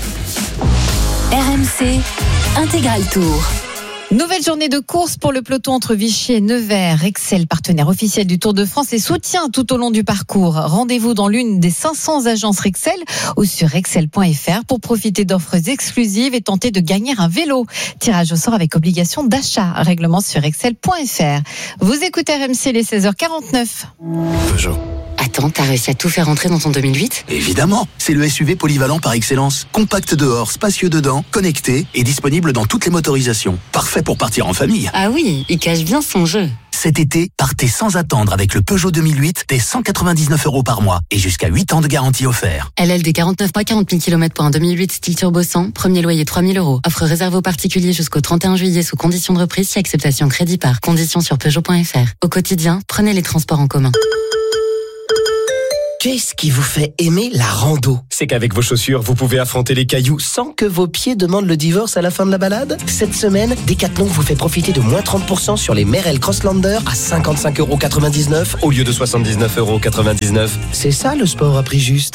RMC Intégral Tour. Nouvelle journée de course pour le peloton entre Vichy et Nevers. Rexel, partenaire officiel du Tour de France, et soutient tout au long du parcours. Rendez-vous dans l'une des 500 agences Rexel ou sur rexel.fr pour profiter d'offres exclusives et tenter de gagner un vélo. Tirage au sort avec obligation d'achat. Règlement sur rexel.fr. Vous écoutez RMC, les 16h49. Peugeot. À Attends, t'as réussi à tout faire rentrer dans ton 2008 ? Évidemment, c'est le SUV polyvalent par excellence. Compact dehors, spacieux dedans, connecté et disponible dans toutes les motorisations. Parfait pour partir en famille. Ah oui, il cache bien son jeu. Cet été, partez sans attendre avec le Peugeot 2008 dès 199 € par mois et jusqu'à 8 ans de garantie offert. LLD 49 mois, 40 000 km pour un 2008 style turbo 100, premier loyer 3 000 €. Offre réservée aux particuliers jusqu'au 31 juillet sous condition de reprise si acceptation crédit par. Conditions sur Peugeot.fr. Au quotidien, prenez les transports en commun. Qu'est-ce qui vous fait aimer la rando ? C'est qu'avec vos chaussures, vous pouvez affronter les cailloux sans que vos pieds demandent le divorce à la fin de la balade. Cette semaine, Decathlon vous fait profiter de moins 30% sur les Merrell Crosslander à 55,99 € au lieu de 79,99 €. C'est ça le sport à prix juste.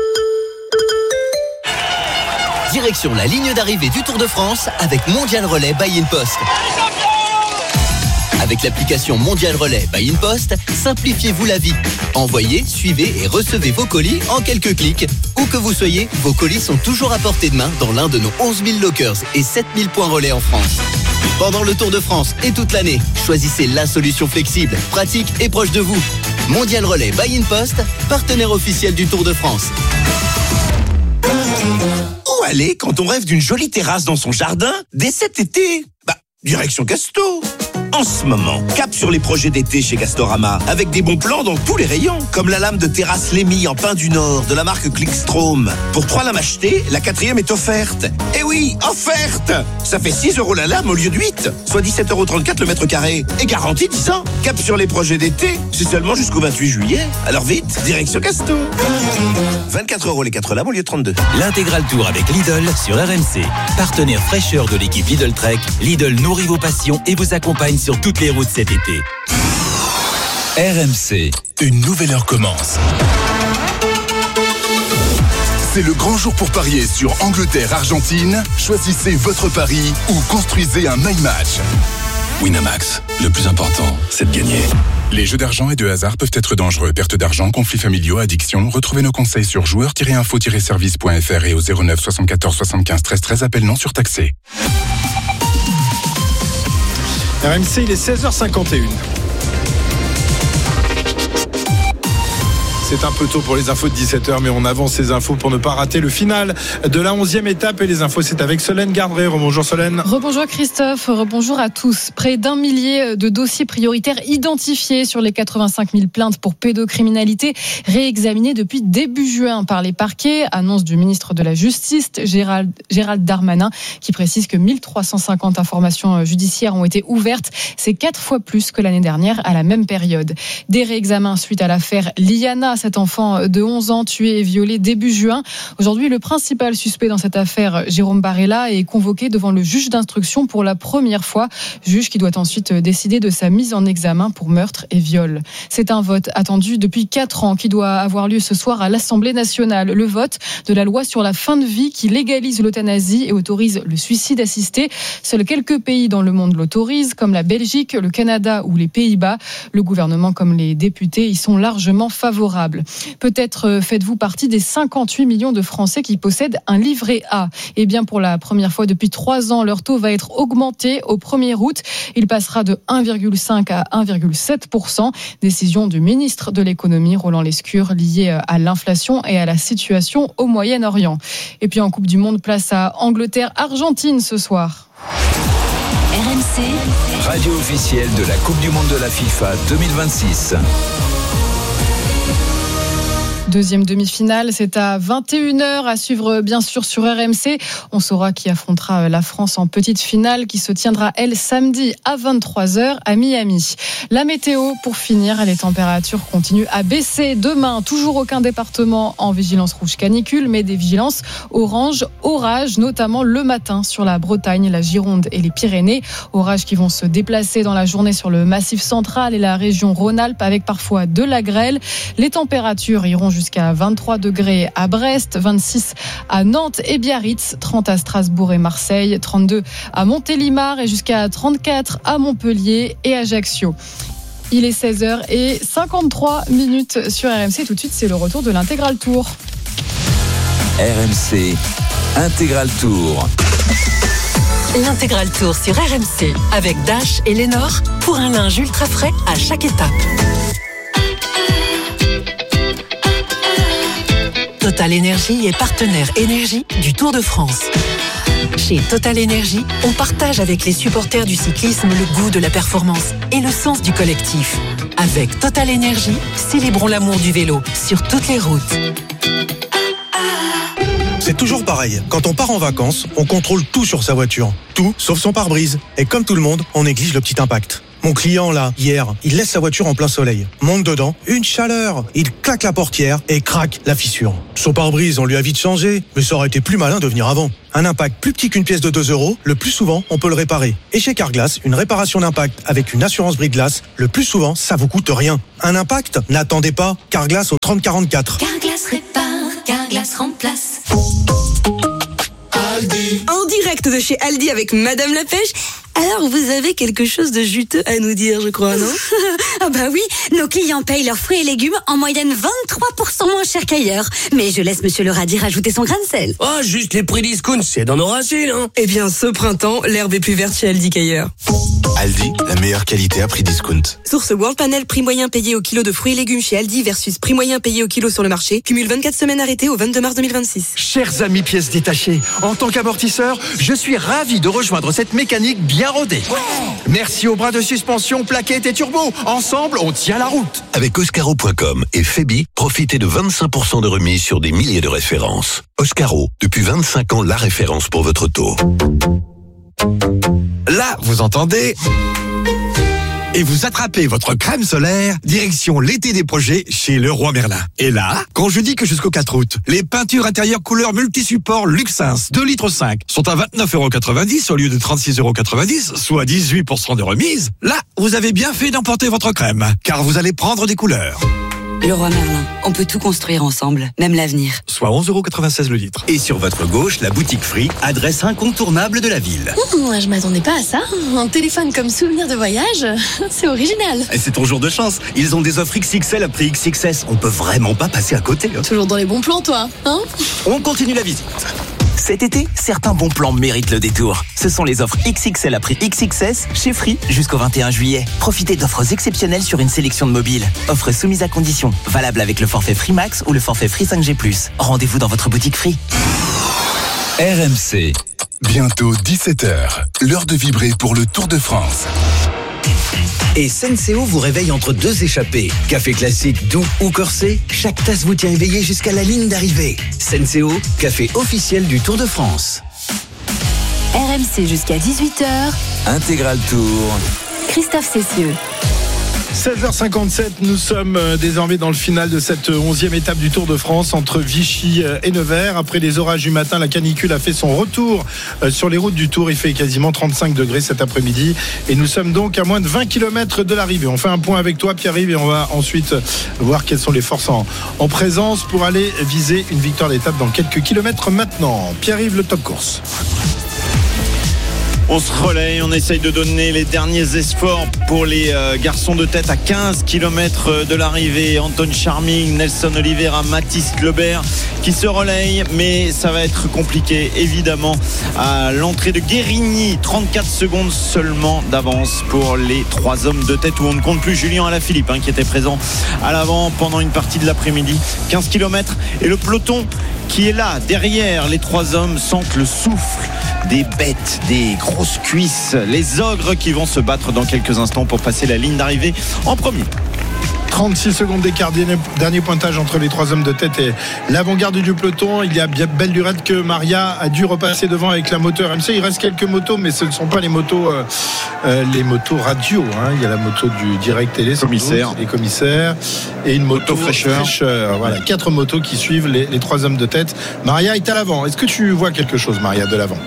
Direction la ligne d'arrivée du Tour de France avec Mondial Relais by InPost. Avec l'application Mondial Relais by InPost, simplifiez-vous la vie. Envoyez, suivez et recevez vos colis en quelques clics. Où que vous soyez, vos colis sont toujours à portée de main dans l'un de nos 11 000 lockers et 7 000 points relais en France. Pendant le Tour de France et toute l'année, choisissez la solution flexible, pratique et proche de vous. Mondial Relais by InPost, partenaire officiel du Tour de France. Où aller quand on rêve d'une jolie terrasse dans son jardin dès cet été ? Direction Casto. En ce moment, cap sur les projets d'été chez Castorama, avec des bons plans dans tous les rayons, comme la lame de terrasse Lémy en pin du Nord de la marque Clickstrom. Pour 3 lames achetées, la 4e est offerte. Eh oui, offerte! Ça fait 6 € la lame au lieu de 8, soit 17,34 € le mètre carré. Et garantie 10 ans. Cap sur les projets d'été, c'est seulement jusqu'au 28 juillet. Alors vite, direction Casto. 24 € les 4 lames au lieu de 32. L'intégral Tour avec Lidl sur RMC. Partenaire fraîcheur de l'équipe Lidl Trek, Lidl nourrit vos passions et vous accompagne sur toutes les routes cet été. RMC, une nouvelle heure commence. C'est le grand jour pour parier sur Angleterre-Argentine. Choisissez votre pari ou construisez un my match. Winamax, le plus important, c'est de gagner. Les jeux d'argent et de hasard peuvent être dangereux. Perte d'argent, conflits familiaux, addiction. Retrouvez nos conseils sur joueurs-info-service.fr et au 09 74 75 13 13. Appel non surtaxé. RMC, il est 16h51. C'est un peu tôt pour les infos de 17h, mais on avance ces infos pour ne pas rater le final de la 11e étape. Et les infos, c'est avec Solène Gardré. Rebonjour Solène. Rebonjour Christophe, rebonjour à tous. Près d'1 millier de dossiers prioritaires identifiés sur les 85 000 plaintes pour pédocriminalité réexaminées depuis début juin par les parquets. Annonce du ministre de la Justice, Gérald Darmanin, qui précise que 1350 informations judiciaires ont été ouvertes. C'est 4 fois plus que l'année dernière à la même période. Des réexamens suite à l'affaire Liana, cet enfant de 11 ans tué et violé début juin. Aujourd'hui, le principal suspect dans cette affaire, Jérôme Barella, est convoqué devant le juge d'instruction pour la première fois. Juge qui doit ensuite décider de sa mise en examen pour meurtre et viol. C'est un vote attendu depuis 4 ans qui doit avoir lieu ce soir à l'Assemblée nationale. Le vote de la loi sur la fin de vie qui légalise l'euthanasie et autorise le suicide assisté. Seuls quelques pays dans le monde l'autorisent, comme la Belgique, le Canada ou les Pays-Bas. Le gouvernement comme les députés y sont largement favorables. Peut-être faites-vous partie des 58 millions de Français qui possèdent un livret A. Eh bien, pour la première fois depuis 3 ans, leur taux va être augmenté au 1er août. Il passera de 1,5 à 1,7%. Décision du ministre de l'économie, Roland Lescure, liée à l'inflation et à la situation au Moyen-Orient. Et puis en Coupe du Monde, place à Angleterre-Argentine ce soir. RMC, Radio officielle de la Coupe du Monde de la FIFA 2026. Deuxième demi-finale, c'est à 21h à suivre bien sûr sur RMC. On saura qui affrontera la France en petite finale qui se tiendra elle samedi à 23h à Miami. La météo pour finir, les températures continuent à baisser demain. Toujours aucun département en vigilance rouge canicule, mais des vigilances orange, orage, notamment le matin sur la Bretagne, la Gironde et les Pyrénées. Orages qui vont se déplacer dans la journée sur le Massif central et la région Rhône-Alpes avec parfois de la grêle. Les températures iront jusqu'à 23 degrés à Brest, 26 à Nantes et Biarritz, 30 à Strasbourg et Marseille, 32 à Montélimar et jusqu'à 34 à Montpellier et Ajaccio. Il est 16h53 sur RMC. Tout de suite, c'est le retour de l'Intégral Tour. RMC Intégral Tour. L'Intégral Tour sur RMC avec Dash et Lénore pour un linge ultra frais à chaque étape. Total Énergie est partenaire énergie du Tour de France. Chez Total Énergie, on partage avec les supporters du cyclisme le goût de la performance et le sens du collectif. Avec Total Énergie, célébrons l'amour du vélo sur toutes les routes. C'est toujours pareil. Quand on part en vacances, on contrôle tout sur sa voiture. Tout, sauf son pare-brise. Et comme tout le monde, on néglige le petit impact. Mon client, là, hier, il laisse sa voiture en plein soleil. Monte dedans, une chaleur. Il claque la portière et craque la fissure. Son pare-brise, on lui a vite changé, mais ça aurait été plus malin de venir avant. Un impact plus petit qu'une pièce de 2 €, le plus souvent, on peut le réparer. Et chez Carglass, une réparation d'impact avec une assurance brise-glace, le plus souvent, ça vous coûte rien. Un impact? N'attendez pas. Carglass au 3044. Carglass répare, Carglass remplace. Aldi. En direct de chez Aldi avec Madame la Pêche. Alors, vous avez quelque chose de juteux à nous dire, je crois, non? Ah bah oui, nos clients payent leurs fruits et légumes en moyenne 23% moins cher qu'ailleurs. Mais je laisse Monsieur le radis rajouter son grain de sel. Oh, juste les prix discount, c'est dans nos racines, hein. Eh bien, ce printemps, l'herbe est plus verte chez Aldi qu'ailleurs. Aldi, la meilleure qualité à prix discount. Source World Panel, prix moyen payé au kilo de fruits et légumes chez Aldi versus prix moyen payé au kilo sur le marché. Cumule 24 semaines arrêtées au 22 mars 2026. Chers amis pièces détachées, en tant qu'amortisseur, je suis ravi de rejoindre cette mécanique bien rodée. Merci aux bras de suspension, plaquettes et turbo. Ensemble, on tient la route. Avec Oscaro.com et Febi, profitez de 25% de remise sur des milliers de références. Oscaro, depuis 25 ans, la référence pour votre taux. Là, vous entendez ? Et vous attrapez votre crème solaire, direction l'été des projets chez Leroy Merlin. Et là, quand je dis que jusqu'au 4 août, les peintures intérieures couleur multisupport Luxins 2,5 litres sont à 29,90 € au lieu de 36,90 €, soit 18% de remise, là, vous avez bien fait d'emporter votre crème, car vous allez prendre des couleurs. Leroy Merlin, on peut tout construire ensemble, même l'avenir. Soit 11,96 € le litre. Et sur votre gauche, la boutique Free, adresse incontournable de la ville. Je m'attendais pas à ça. Un téléphone comme souvenir de voyage, c'est original. Et c'est ton jour de chance. Ils ont des offres XXL à prix XXS. On peut vraiment pas passer à côté. Toujours dans les bons plans, toi, hein? On continue la visite. Cet été, certains bons plans méritent le détour. Ce sont les offres XXL à prix XXS chez Free jusqu'au 21 juillet. Profitez d'offres exceptionnelles sur une sélection de mobiles. Offres soumises à conditions. Valable avec le forfait Free Max ou le forfait Free 5G+. Rendez-vous dans votre boutique Free. RMC. Bientôt 17h. L'heure de vibrer pour le Tour de France. Et Senseo vous réveille entre 2 échappées. Café classique, doux ou corsé, chaque tasse vous tient éveillé jusqu'à la ligne d'arrivée. Senseo, café officiel du Tour de France. RMC jusqu'à 18h. Intégral Tour. Christophe Cessieux. 16h57, nous sommes désormais dans le final de cette 11e étape du Tour de France entre Vichy et Nevers. Après les orages du matin, la canicule a fait son retour sur les routes du Tour. Il fait quasiment 35 degrés cet après-midi et nous sommes donc à moins de 20 km de l'arrivée. On fait un point avec toi, Pierre-Yves, et on va ensuite voir quelles sont les forces en présence pour aller viser une victoire d'étape dans quelques kilomètres maintenant. Pierre-Yves, le top course. On se relaye, on essaye de donner les derniers espoirs pour les garçons de tête à 15 km de l'arrivée. Anton Charming, Nelson Oliveira, Mathis Lebert qui se relayent, mais ça va être compliqué évidemment à l'entrée de Guérigny. 34 secondes seulement d'avance pour les 3 hommes de tête où on ne compte plus Julien Alaphilippe qui était présent à l'avant pendant une partie de l'après-midi. 15 km et le peloton qui est là derrière les 3 hommes sentent le souffle des bêtes, des grosses cuisses, les ogres qui vont se battre dans quelques instants pour passer la ligne d'arrivée en premier. 36 secondes d'écart, dernier pointage entre les 3 hommes de tête et l'avant-garde du peloton. Il y a bien belle lurette que Maria a dû repasser devant avec la moto RMC. Il reste quelques motos, mais ce ne sont pas les motos radio. Il y a la moto du direct télé, les commissaires, et une moto fraîcheur. Voilà, 4 motos qui suivent les 3 hommes de tête. Maria est à l'avant. Est-ce que tu vois quelque chose, Maria, de l'avant?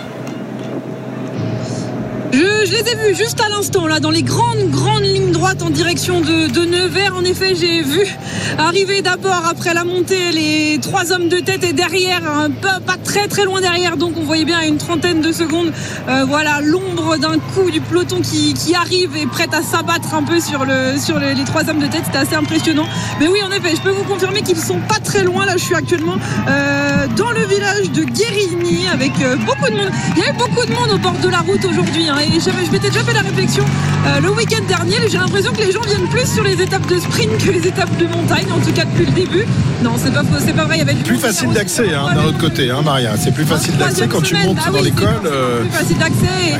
Je les ai vus juste à l'instant là dans les grandes lignes droites en direction de Nevers. En effet, j'ai vu arriver d'abord après la montée les 3 hommes de tête et derrière pas très loin derrière, donc on voyait bien à une trentaine de secondes voilà l'ombre d'un coup du peloton qui arrive et prête à s'abattre un peu sur les 3 hommes de tête. C'était assez impressionnant, mais oui, en effet, je peux vous confirmer qu'ils sont pas très loin. Là, je suis actuellement dans le village de Guérigny avec beaucoup de monde. Il y avait beaucoup de monde au bord de la route aujourd'hui et j'aime je m'étais déjà fait la réflexion le week-end dernier. J'ai l'impression que les gens viennent plus sur les étapes de sprint que les étapes de montagne, en tout cas depuis le début. Non, c'est pas faux, c'est pas vrai. Il y avait plus facile d'accès d'un autre côté, Maria. C'est plus facile d'accès quand tu montes dans l'école. Plus facile d'accès.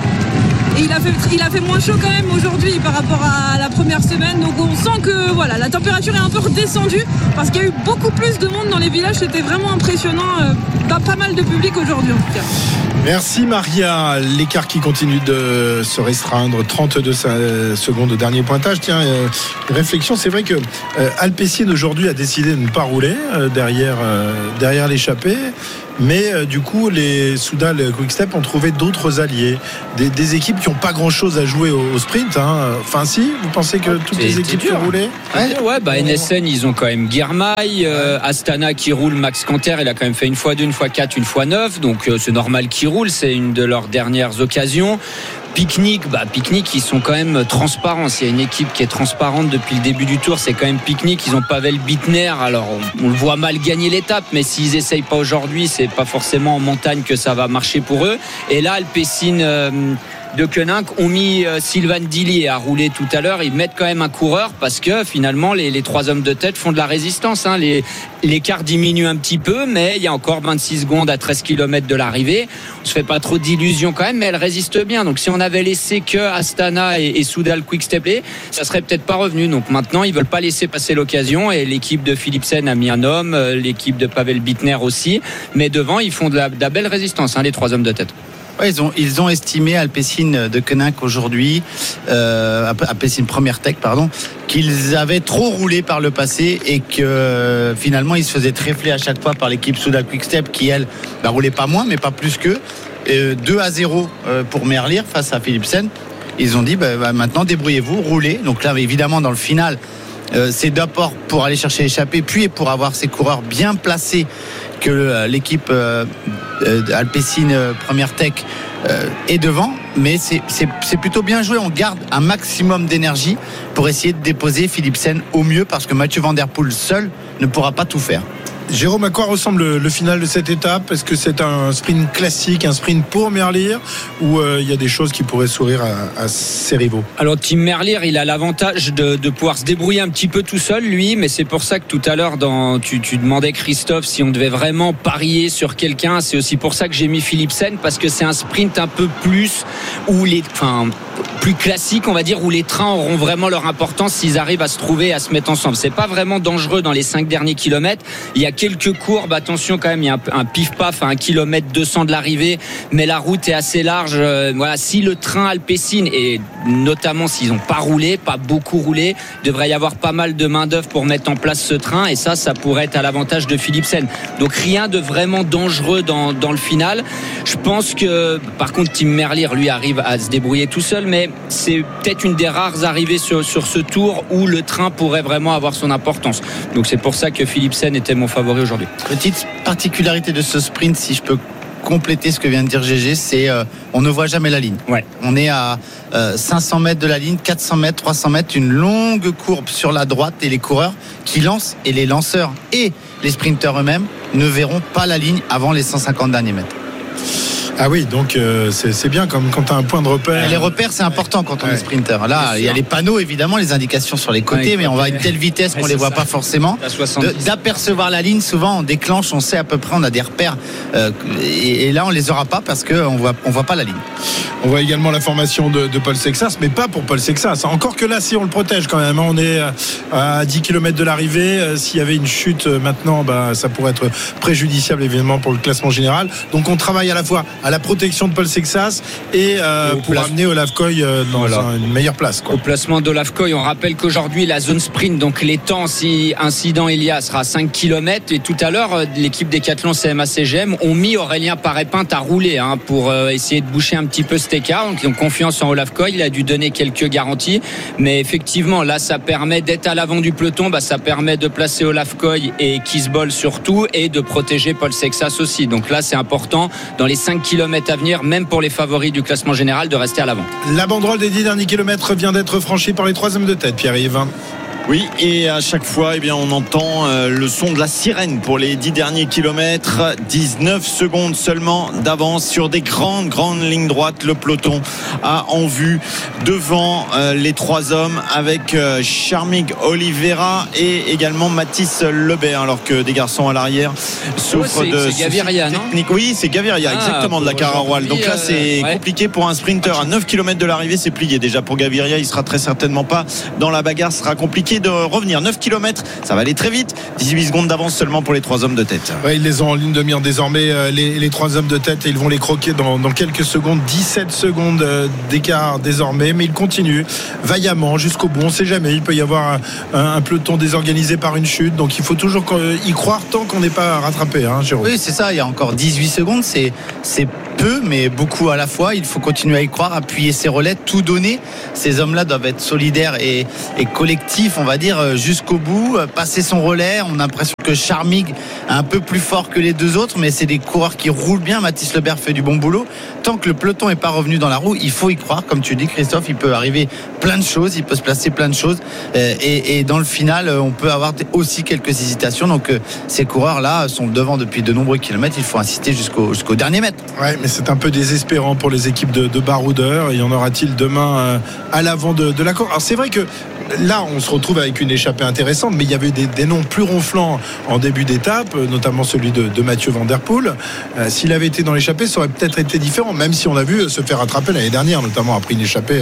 Et il a fait moins chaud quand même aujourd'hui par rapport à la première semaine. Donc on sent que voilà, la température est un peu redescendue parce qu'il y a eu beaucoup plus de monde dans les villages. C'était vraiment impressionnant. Pas mal de public aujourd'hui en tout cas. Merci Maria. L'écart qui continue de se restreindre. 32 secondes de dernier pointage. Tiens, réflexion, c'est vrai que Alpecin aujourd'hui a décidé de ne pas rouler derrière l'échappée. Mais du coup, les Soudal Quick-Step ont trouvé d'autres alliés, des équipes qui n'ont pas grand-chose à jouer au sprint. Enfin, si, vous pensez que toutes les équipes qui roulaient NSN, ils ont quand même Girmay, Astana qui roule, Max Canter, il a quand même fait une fois 2, une fois 4, une fois 9, donc c'est normal qu'ils roulent, c'est une de leurs dernières occasions. Picnic, ils sont quand même transparents. S'il y a une équipe qui est transparente depuis le début du tour, c'est quand même Picnic. Ils ont Pavel Bittner. Alors, on le voit mal gagner l'étape, mais s'ils essayent pas aujourd'hui, c'est pas forcément en montagne que ça va marcher pour eux. Et là, Alpecin de Koenig ont mis Sylvain Dillier à rouler tout à l'heure. Ils mettent quand même un coureur parce que finalement les trois hommes de tête font de la résistance. L'écart diminue un petit peu, mais il y a encore 26 secondes à 13 km de l'arrivée. On se fait pas trop d'illusions quand même, mais elle résiste bien. Donc si on avait laissé que Astana et Soudal Quick-Step, ça serait peut-être pas revenu. Donc maintenant ils veulent pas laisser passer l'occasion et l'équipe de Philipsen a mis un homme, l'équipe de Pavel Bittner aussi. Mais devant ils font de la belle résistance, les trois hommes de tête. Ouais, ils ont estimé Alpecin de Koenig aujourd'hui, Alpecin Première Tech, qu'ils avaient trop roulé par le passé et que finalement ils se faisaient tréfler à chaque fois par l'équipe Soudal Quick-Step qui elle roulait pas moins mais pas plus qu'eux. 2-0 pour Merlier face à Philipsen. Ils ont dit maintenant débrouillez-vous, roulez. Donc là évidemment dans le final c'est d'abord pour aller chercher l'échappée puis pour avoir ces coureurs bien placés que l'équipe Alpecin Première Tech est devant, mais c'est plutôt bien joué. On garde un maximum d'énergie pour essayer de déposer Philipsen au mieux parce que Mathieu Van Der Poel seul ne pourra pas tout faire. Jérôme, à quoi ressemble le final de cette étape ? Est-ce que c'est un sprint classique, un sprint pour Merlier, ou il y a des choses qui pourraient sourire à ses rivaux ? Alors Tim Merlier, il a l'avantage de pouvoir se débrouiller un petit peu tout seul, lui, mais c'est pour ça que tout à l'heure, tu demandais Christophe si on devait vraiment parier sur quelqu'un. C'est aussi pour ça que j'ai mis Philipsen, parce que c'est un sprint un peu plus plus classique, on va dire, où les trains auront vraiment leur importance s'ils arrivent à se trouver, à se mettre ensemble. C'est pas vraiment dangereux dans les 5 derniers kilomètres. Il y a quelques courbes, attention quand même, il y a un pif-paf à 1 km 200 de l'arrivée, mais la route est assez large. Si le train Alpecin, et notamment s'ils n'ont pas roulé, pas beaucoup roulé, il devrait y avoir pas mal de main d'œuvre pour mettre en place ce train, et ça pourrait être à l'avantage de Philipsen. Donc rien de vraiment dangereux dans le final. Je pense que, par contre, Tim Merlier, lui, arrive à se débrouiller tout seul, mais c'est peut-être une des rares arrivées sur ce tour où le train pourrait vraiment avoir son importance. Donc c'est pour ça que Philipsen était mon favori aujourd'hui. Petite particularité de ce sprint, si je peux compléter ce que vient de dire GG, c'est on ne voit jamais la ligne. Ouais. On est à 500 mètres de la ligne, 400 mètres, 300 mètres, une longue courbe sur la droite, et les coureurs qui lancent, et les lanceurs et les sprinteurs eux-mêmes ne verront pas la ligne avant les 150 derniers mètres. Ah oui, donc c'est bien comme quand tu as un point de repère. Et les repères, c'est important quand on est sprinter. Là, il y a les panneaux, évidemment, les indications sur les côtés, mais on va à une telle vitesse qu'on les voit pas forcément. D'apercevoir la ligne, souvent on déclenche, on sait à peu près, on a des repères. Et là, on les aura pas parce qu'on voit pas la ligne. On voit également la formation de Paul Sexas, mais pas pour Paul Sexas. Encore que là, si on le protège quand même, on est à 10 km de l'arrivée. S'il y avait une chute maintenant, ça pourrait être préjudiciable évidemment pour le classement général. Donc on travaille à la fois à la protection de Paul Sexas et pour amener Olaf Koy dans une meilleure place. Au placement d'Olaf Koy, on rappelle qu'aujourd'hui la zone sprint, donc les temps, si incident il y a, sera à 5 km. Et tout à l'heure, l'équipe Décathlon CMA-CGM ont mis Aurélien Paré-Pinte à rouler pour essayer de boucher un petit peu cet écart. Donc ils ont confiance en Olaf Koy, il a dû donner quelques garanties, mais effectivement là ça permet d'être à l'avant du peloton, ça permet de placer Olaf Koy et Kisbol surtout, et de protéger Paul Sexas aussi. Donc là c'est important dans les 5 km à venir, même pour les favoris du classement général, de rester à l'avant. La banderole des 10 derniers kilomètres vient d'être franchie par les 3 hommes de tête, Pierre-Yves. Oui, et à chaque fois, eh bien, on entend le son de la sirène pour les 10 derniers kilomètres. 19 secondes seulement d'avance sur des grandes lignes droites. Le peloton a en vue devant les 3 hommes avec Charmig Oliveira et également Mathis Lebert, alors que des garçons à l'arrière souffrent de Gaviria, technique. Oui, c'est Gaviria, exactement, de la Cararoual. Donc là, c'est compliqué pour un sprinter. À 9 km de l'arrivée, c'est plié. Déjà pour Gaviria, il sera très certainement pas dans la bagarre. Ce sera compliqué de revenir. 9 km, ça va aller très vite. 18 secondes d'avance seulement pour les 3 hommes de tête. Ouais, ils les ont en ligne de mire désormais, les 3 hommes de tête, et ils vont les croquer dans quelques secondes. 17 secondes d'écart désormais, mais ils continuent vaillamment jusqu'au bout. On ne sait jamais, il peut y avoir un peloton désorganisé par une chute, donc il faut toujours y croire tant qu'on n'est pas rattrapé, hein, Jérôme. Oui, c'est ça, il y a encore 18 secondes, c'est peu, mais beaucoup à la fois. Il faut continuer à y croire, appuyer ses relais, tout donner. Ces hommes-là doivent être solidaires et collectifs, on va dire, jusqu'au bout. Passer son relais, on a l'impression que Charmig est un peu plus fort que les 2 autres, mais c'est des coureurs qui roulent bien. Mathis Lebert fait du bon boulot. Tant que le peloton n'est pas revenu dans la roue, il faut y croire. Comme tu dis, Christophe, il peut arriver plein de choses, il peut se placer plein de choses. Et dans le final, on peut avoir aussi quelques hésitations. Donc ces coureurs-là sont devant depuis de nombreux kilomètres. Il faut insister jusqu'au dernier mètre. Ouais, mais c'est un peu désespérant pour les équipes de baroudeurs. Y en aura-t-il demain à l'avant de la course? Alors c'est vrai que là, on se retrouve avec une échappée intéressante, mais il y avait des noms plus ronflants en début d'étape, notamment celui de Mathieu Van Der Poel. S'il avait été dans l'échappée, ça aurait peut-être été différent, même si on l'a vu se faire rattraper l'année dernière, notamment après une échappée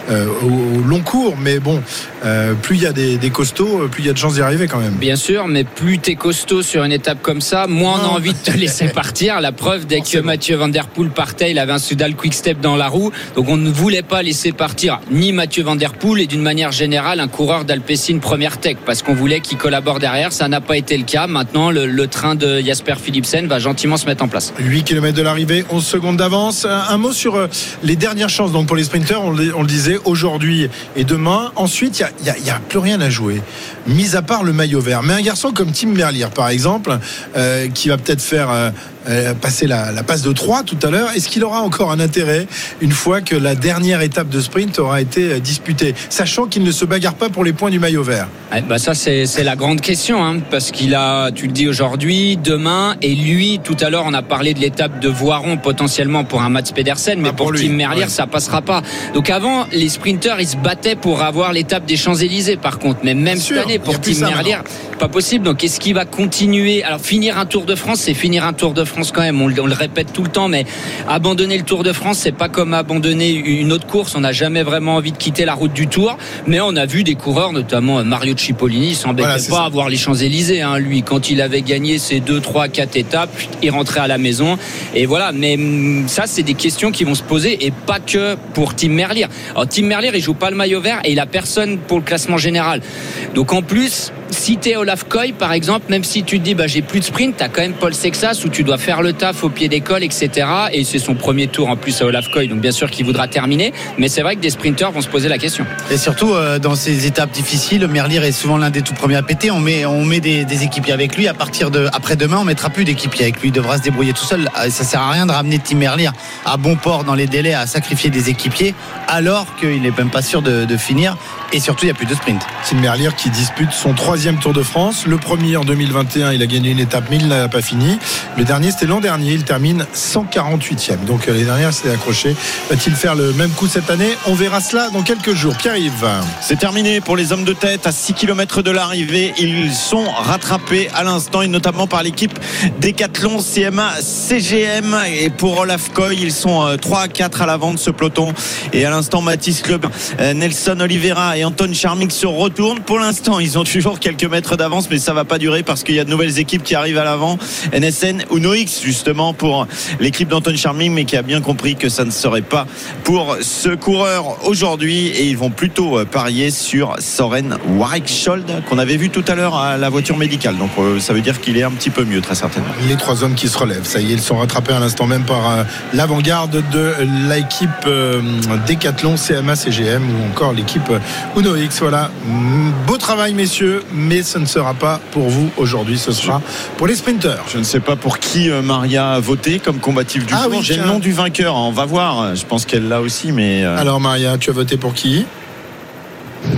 au long cours. Mais bon, plus il y a des costauds, plus il y a de chances d'y arriver quand même. Bien sûr, mais plus t'es costaud sur une étape comme ça, moins on a envie de te laisser partir. La preuve, dès que Mathieu Van Der Poel partait, il avait un Soudal Quick Step dans la roue, donc on ne voulait pas laisser partir ni Mathieu Van Der Poel et d'une manière générale un coureur d'Alpecin Première Tech, parce qu'on voulait qu'il collabore derrière. Ça n'a pas été le cas. Maintenant, le train de Jasper Philipsen va gentiment se mettre en place. 8 km de l'arrivée, 11 secondes d'avance. Un mot sur les dernières chances donc pour les sprinters, on le disait, aujourd'hui et demain. Ensuite, il n'y a plus rien à jouer, mis à part le maillot vert. Mais un garçon comme Tim Merlier, par exemple, qui va peut-être faire passer la passe de 3 tout à l'heure, est-ce qu'il aura encore un intérêt une fois que la dernière étape de sprint aura été disputée, sachant qu'il ne se bagarre pas pour les points du maillot vert? Ça c'est la grande question, hein, parce qu'il a, tu le dis, aujourd'hui, demain, et lui tout à l'heure on a parlé de l'étape de Voiron potentiellement pour un Mats Pedersen, mais pour Tim Merlier ça passera pas. Donc avant, les sprinteurs ils se battaient pour avoir l'étape des Champs-Élysées, par contre, mais même cette année pour Tim Merlier pas possible. Donc est-ce qu'il va continuer? Alors finir un Tour de France, c'est finir un Tour de France quand même, on le répète tout le temps, mais abandonner le Tour de France, c'est pas comme abandonner une autre course. On n'a jamais vraiment envie de quitter la route du Tour, mais on a vu des coureurs, notamment Mario Cipollini, il s'embêtait pas à voir les Champs-Élysées, hein. Lui, quand il avait gagné ses 2, 3, 4 étapes, il rentrait à la maison, et voilà. Mais ça, c'est des questions qui vont se poser, et pas que pour Tim Merlier. Alors Tim Merlier, il joue pas le maillot vert et il a personne pour le classement général. Donc en plus, si t'es Olaf Koy par exemple, même si tu te dis j'ai plus de sprint, t'as quand même Paul Sexas où tu dois faire le taf au pied d'école, etc. Et c'est son premier tour en plus à Olaf Koy, donc bien sûr qu'il voudra terminer. Mais c'est vrai que des sprinteurs vont se poser la question. Et surtout dans ces étapes difficiles, Merlier est souvent l'un des tout premiers à péter. On met des équipiers avec lui. À partir de après-demain, on mettra plus d'équipiers avec lui. Il devra se débrouiller tout seul. Ça sert à rien de ramener Tim Merlier à bon port dans les délais, à sacrifier des équipiers, alors qu'il n'est même pas sûr de finir. Et surtout, il n'y a plus de sprint. Tim Merlier qui dispute son 3e Tour de France. Le premier en 2021, il a gagné une étape, mais il n'a pas fini. Le dernier, c'était l'an dernier. Il termine 148e. Donc l'année dernière, c'était accroché. Va-t-il faire le même coup cette année? On verra cela dans quelques jours. Pierre-Yves. C'est terminé pour les hommes de tête à 6 km de l'arrivée. Ils sont rattrapés à l'instant, et notamment par l'équipe Decathlon CMA CGM. Et pour Olaf Koy, ils sont 3 à 4 à l'avant de ce peloton. Et à l'instant, Mathis Lebert, Nelson Oliveira et Anton Charmig se retournent. Pour l'instant, ils ont toujours quelques mètres d'avance, mais ça va pas durer parce qu'il y a de nouvelles équipes qui arrivent à l'avant. NSN Uno X justement pour l'équipe d'Anton Charmig, mais qui a bien compris que ça ne serait pas pour ce coureur aujourd'hui, et ils vont plutôt parier sur Soren Weichhold qu'on avait vu tout à l'heure à la voiture médicale. Donc ça veut dire qu'il est un petit peu mieux, très certainement. Les 3 hommes qui se relèvent, ça y est, ils sont rattrapés à l'instant même par l'avant-garde de l'équipe Decathlon CMA CGM ou encore l'équipe Uno X. Voilà, beau travail messieurs, mais ce ne sera pas pour vous aujourd'hui, ce sera pour les sprinteurs. Je ne sais pas pour qui Maria a voté comme combatif du jour. Oui, j'ai le nom du vainqueur, on va voir. Je pense qu'elle l'a aussi, mais alors Maria, tu as voté pour qui?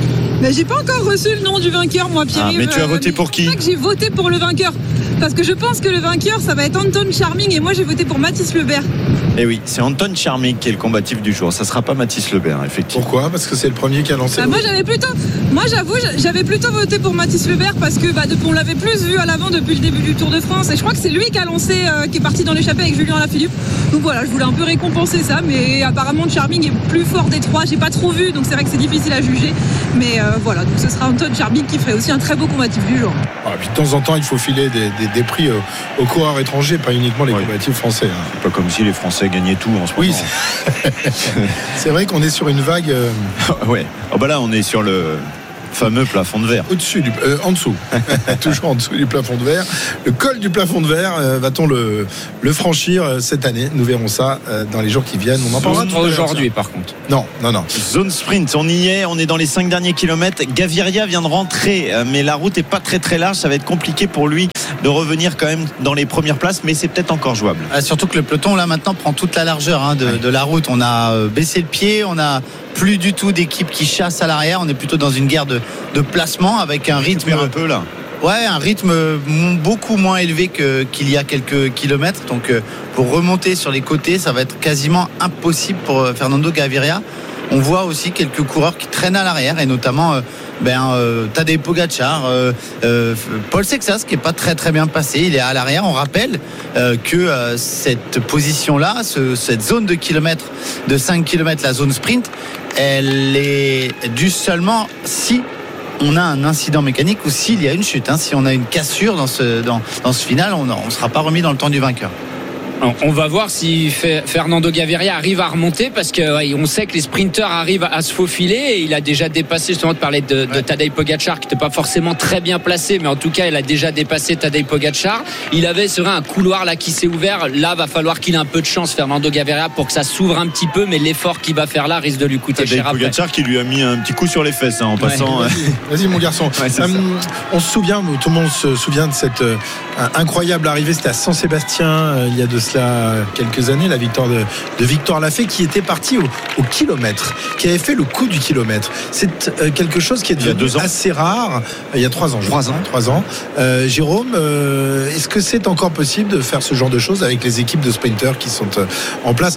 Mais j'ai pas encore reçu le nom du vainqueur, moi, Pierre-Yves. Mais tu as voté pour qui? C'est vrai que j'ai voté pour le vainqueur. Parce que je pense que le vainqueur, ça va être Anton Charming. Et moi, j'ai voté pour Mathis Lebert. Et oui, c'est Anton Charming qui est le combatif du jour. Ça sera pas Mathis Lebert, effectivement. Pourquoi? Parce que c'est le premier qui a lancé. Moi, j'avais plutôt voté pour Mathis Lebert parce que on l'avait plus vu à l'avant depuis le début du Tour de France. Et je crois que c'est lui qui a lancé, qui est parti dans l'échappée avec Julien Alaphilippe. Donc voilà, je voulais un peu récompenser ça. Mais apparemment, Charming est plus fort des trois. J'ai pas trop vu, donc c'est vrai que c'est difficile à juger. Mais voilà, donc ce sera Anton Charming qui ferait aussi un très beau combatif du jour. Puis de temps en temps, il faut filer des prix aux coureurs étrangers, pas uniquement les combatifs français. C'est pas comme si les Français gagnaient tout en ce moment. Oui, c'est vrai qu'on est sur une vague. Ouais. Là, on est sur le fameux plafond de verre. Au-dessus, en dessous. Toujours en dessous du plafond de verre. Le col du plafond de verre, va-t-on le franchir cette année? Nous verrons ça dans les jours qui viennent. On en parlera aujourd'hui, par contre. Non. Zone sprint, on y est. On est dans les 5 derniers kilomètres. Gaviria vient de rentrer, mais la route est pas très très large. Ça va être compliqué pour lui de revenir quand même dans les premières places, mais c'est peut-être encore jouable. Surtout que le peloton là maintenant prend toute la largeur de la route. On a baissé le pied, on a plus du tout d'équipe qui chasse à l'arrière. On est plutôt dans une guerre de placement avec un rythme un peu là. Ouais, un rythme beaucoup moins élevé qu'il y a quelques kilomètres. Donc pour remonter sur les côtés, ça va être quasiment impossible pour Fernando Gaviria. On voit aussi quelques coureurs qui traînent à l'arrière et notamment Tadej Pogačar, Paul Sexas qui est pas très très bien passé, il est à l'arrière. On rappelle que cette position-là, cette zone de 5 km, la zone sprint, elle est due seulement si on a un incident mécanique ou s'il y a une chute. Si on a une cassure dans ce final, on ne sera pas remis dans le temps du vainqueur. On va voir si Fernando Gaviria arrive à remonter parce qu'on sait que les sprinteurs arrivent à se faufiler et il a déjà dépassé, justement de parler de Tadej Pogačar qui n'était pas forcément très bien placé, mais en tout cas il a déjà dépassé Tadej Pogačar. Il avait un couloir là qui s'est ouvert. Là va falloir qu'il ait un peu de chance, Fernando Gaviria, pour que ça s'ouvre un petit peu, mais l'effort qu'il va faire là risque de lui coûter cher après. Pogačar qui lui a mis un petit coup sur les fesses en passant. Vas-y mon garçon. On se souvient, tout le monde se souvient de cette incroyable arrivée, c'était à Saint-Sébastien il y a de cela quelques années, la victoire de Victor Lafay qui était parti au kilomètre, qui avait fait le coup du kilomètre. C'est quelque chose qui est devenu assez rare il y a 3 ans. 3 ans. Jérôme, est-ce que c'est encore possible de faire ce genre de choses avec les équipes de sprinteurs qui sont en place?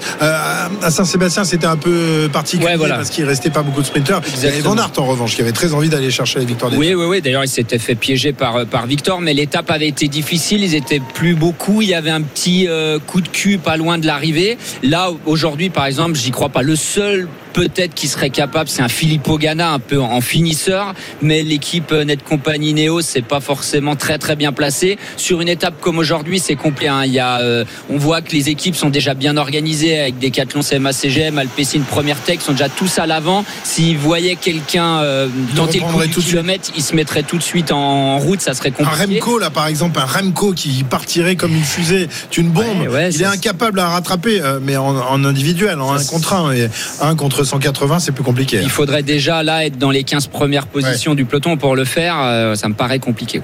À Saint-Sébastien, c'était un peu particulier parce qu'il restait pas beaucoup de sprinteurs. Il y avait Van Aert en revanche qui avait très envie d'aller chercher la victoire. Oui. D'ailleurs, il s'était fait piéger par Victor, mais l'étape avait été difficile. Ils étaient plus beaucoup. Il y avait un petit coup de cul pas loin de l'arrivée. Là, aujourd'hui, par exemple, j'y crois pas. Le seul peut-être qui serait capable, c'est un Filippo Ganna un peu en finisseur, mais l'équipe Net Company Neo, c'est pas forcément très très bien placé. Sur une étape comme aujourd'hui, c'est complet. On voit que les équipes sont déjà bien organisées avec Decathlon, CMA CGM, Alpecin, Première Tech, sont déjà tous à l'avant. S'ils voyaient quelqu'un tenter le coup du kilomètre, ils se mettraient tout de suite en route, ça serait compliqué. Un Remco là par exemple, un Remco qui partirait comme une fusée, une bombe, il est incapable à rattraper, mais en individuel, en 1 contre 1 et 1 contre 180, c'est plus compliqué. Il faudrait déjà là être dans les 15 premières positions du peloton pour le faire. Ça me paraît compliqué.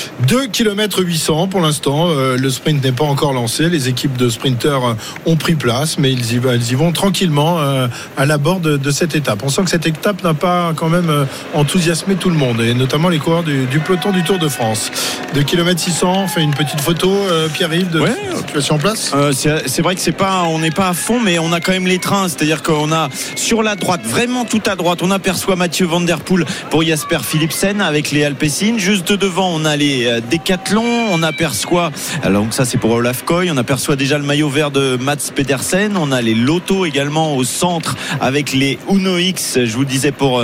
2 km 800 pour l'instant. Le sprint n'est pas encore lancé. Les équipes de sprinteurs ont pris place, mais ils y vont tranquillement à l'abord de cette étape. On sent que cette étape n'a pas quand même enthousiasmé tout le monde, et notamment les coureurs du peloton du Tour de France. 2 km 600, on fait une petite photo, Pierre-Yves, de la situation en place. C'est vrai que on n'est pas à fond, mais on a quand même les trains. C'est-à-dire qu'on a sur la droite, vraiment tout à droite, on aperçoit Mathieu Van Der Poel pour Jasper Philipsen avec les Alpecin. Juste devant, on a les Decathlon. On aperçoit, alors donc ça c'est pour Olaf Koy, on aperçoit déjà le maillot vert de Mats Pedersen. On a les Lotto également au centre avec les Uno X, je vous disais pour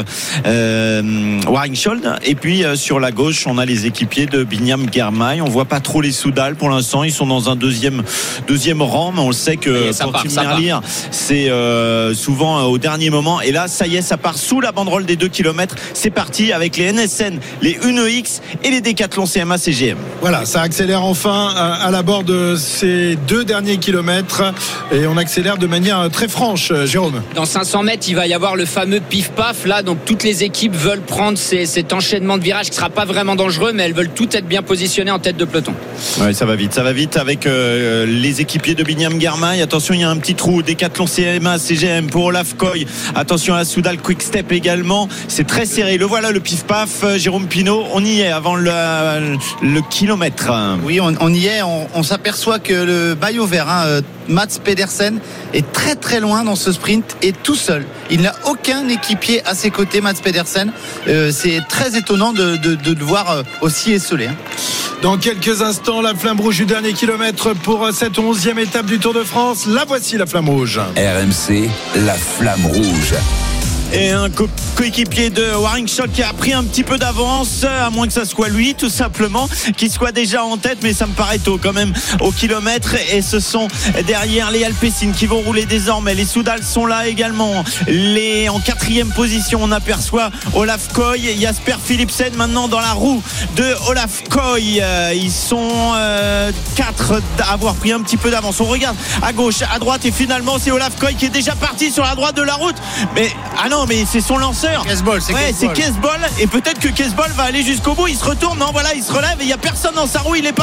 Waringscholdt. Et puis sur la gauche, on a les équipiers de Binyam Girmay. On voit pas trop les Soudal pour l'instant. Ils sont dans un deuxième rang, mais on le sait que pour Tim Merlier, c'est souvent au dernier moment. Et là, ça y est, ça part sous la banderole des 2 km. C'est parti avec les NSN, les Uno X et les Decathlon CMA CGM. Voilà, ça accélère enfin à l'abord de ces 2 derniers kilomètres et on accélère de manière très franche, Jérôme. Dans 500 mètres, il va y avoir le fameux pif-paf là, donc toutes les équipes veulent prendre cet enchaînement de virages qui sera pas vraiment dangereux, mais elles veulent toutes être bien positionnées en tête de peloton. Ouais, ça va vite avec les équipiers de Binyam Girmay. Attention, il y a un petit trou. Décathlon CMA, CGM pour Olaf Koy. Attention à Soudal Quick Step également. C'est très serré. Le voilà, le pif-paf. Jérôme Pinault, on y est avant le kilomètre. Oui, on y est. On s'aperçoit que le maillot vert, Mats Pedersen, est très très loin dans ce sprint et tout seul. Il n'a aucun équipier à ses côtés, Mats Pedersen. C'est très étonnant de le voir aussi esselé. Dans quelques instants, la flamme rouge du dernier kilomètre pour cette 11e étape du Tour de France. La voici, la flamme rouge. RMC, la flamme rouge. Et un coéquipier de Waringchok qui a pris un petit peu d'avance, à moins que ça soit lui tout simplement qui soit déjà en tête, mais ça me paraît tôt quand même au kilomètre. Et ce sont derrière les Alpecin qui vont rouler désormais. Les Soudal sont là également. En 4e position, on aperçoit Olaf Koy, Jasper Philipsen maintenant dans la roue de Olaf Koy. Ils sont 4 à avoir pris un petit peu d'avance. On regarde à gauche, à droite, et finalement c'est Olaf Koy qui est déjà parti sur la droite de la route. Mais non, mais c'est son lanceur. C'est Kesbol. Et peut-être que Kesbol va aller jusqu'au bout. Il se retourne, non, voilà, il se relève et il n'y a personne dans sa roue. Il est pas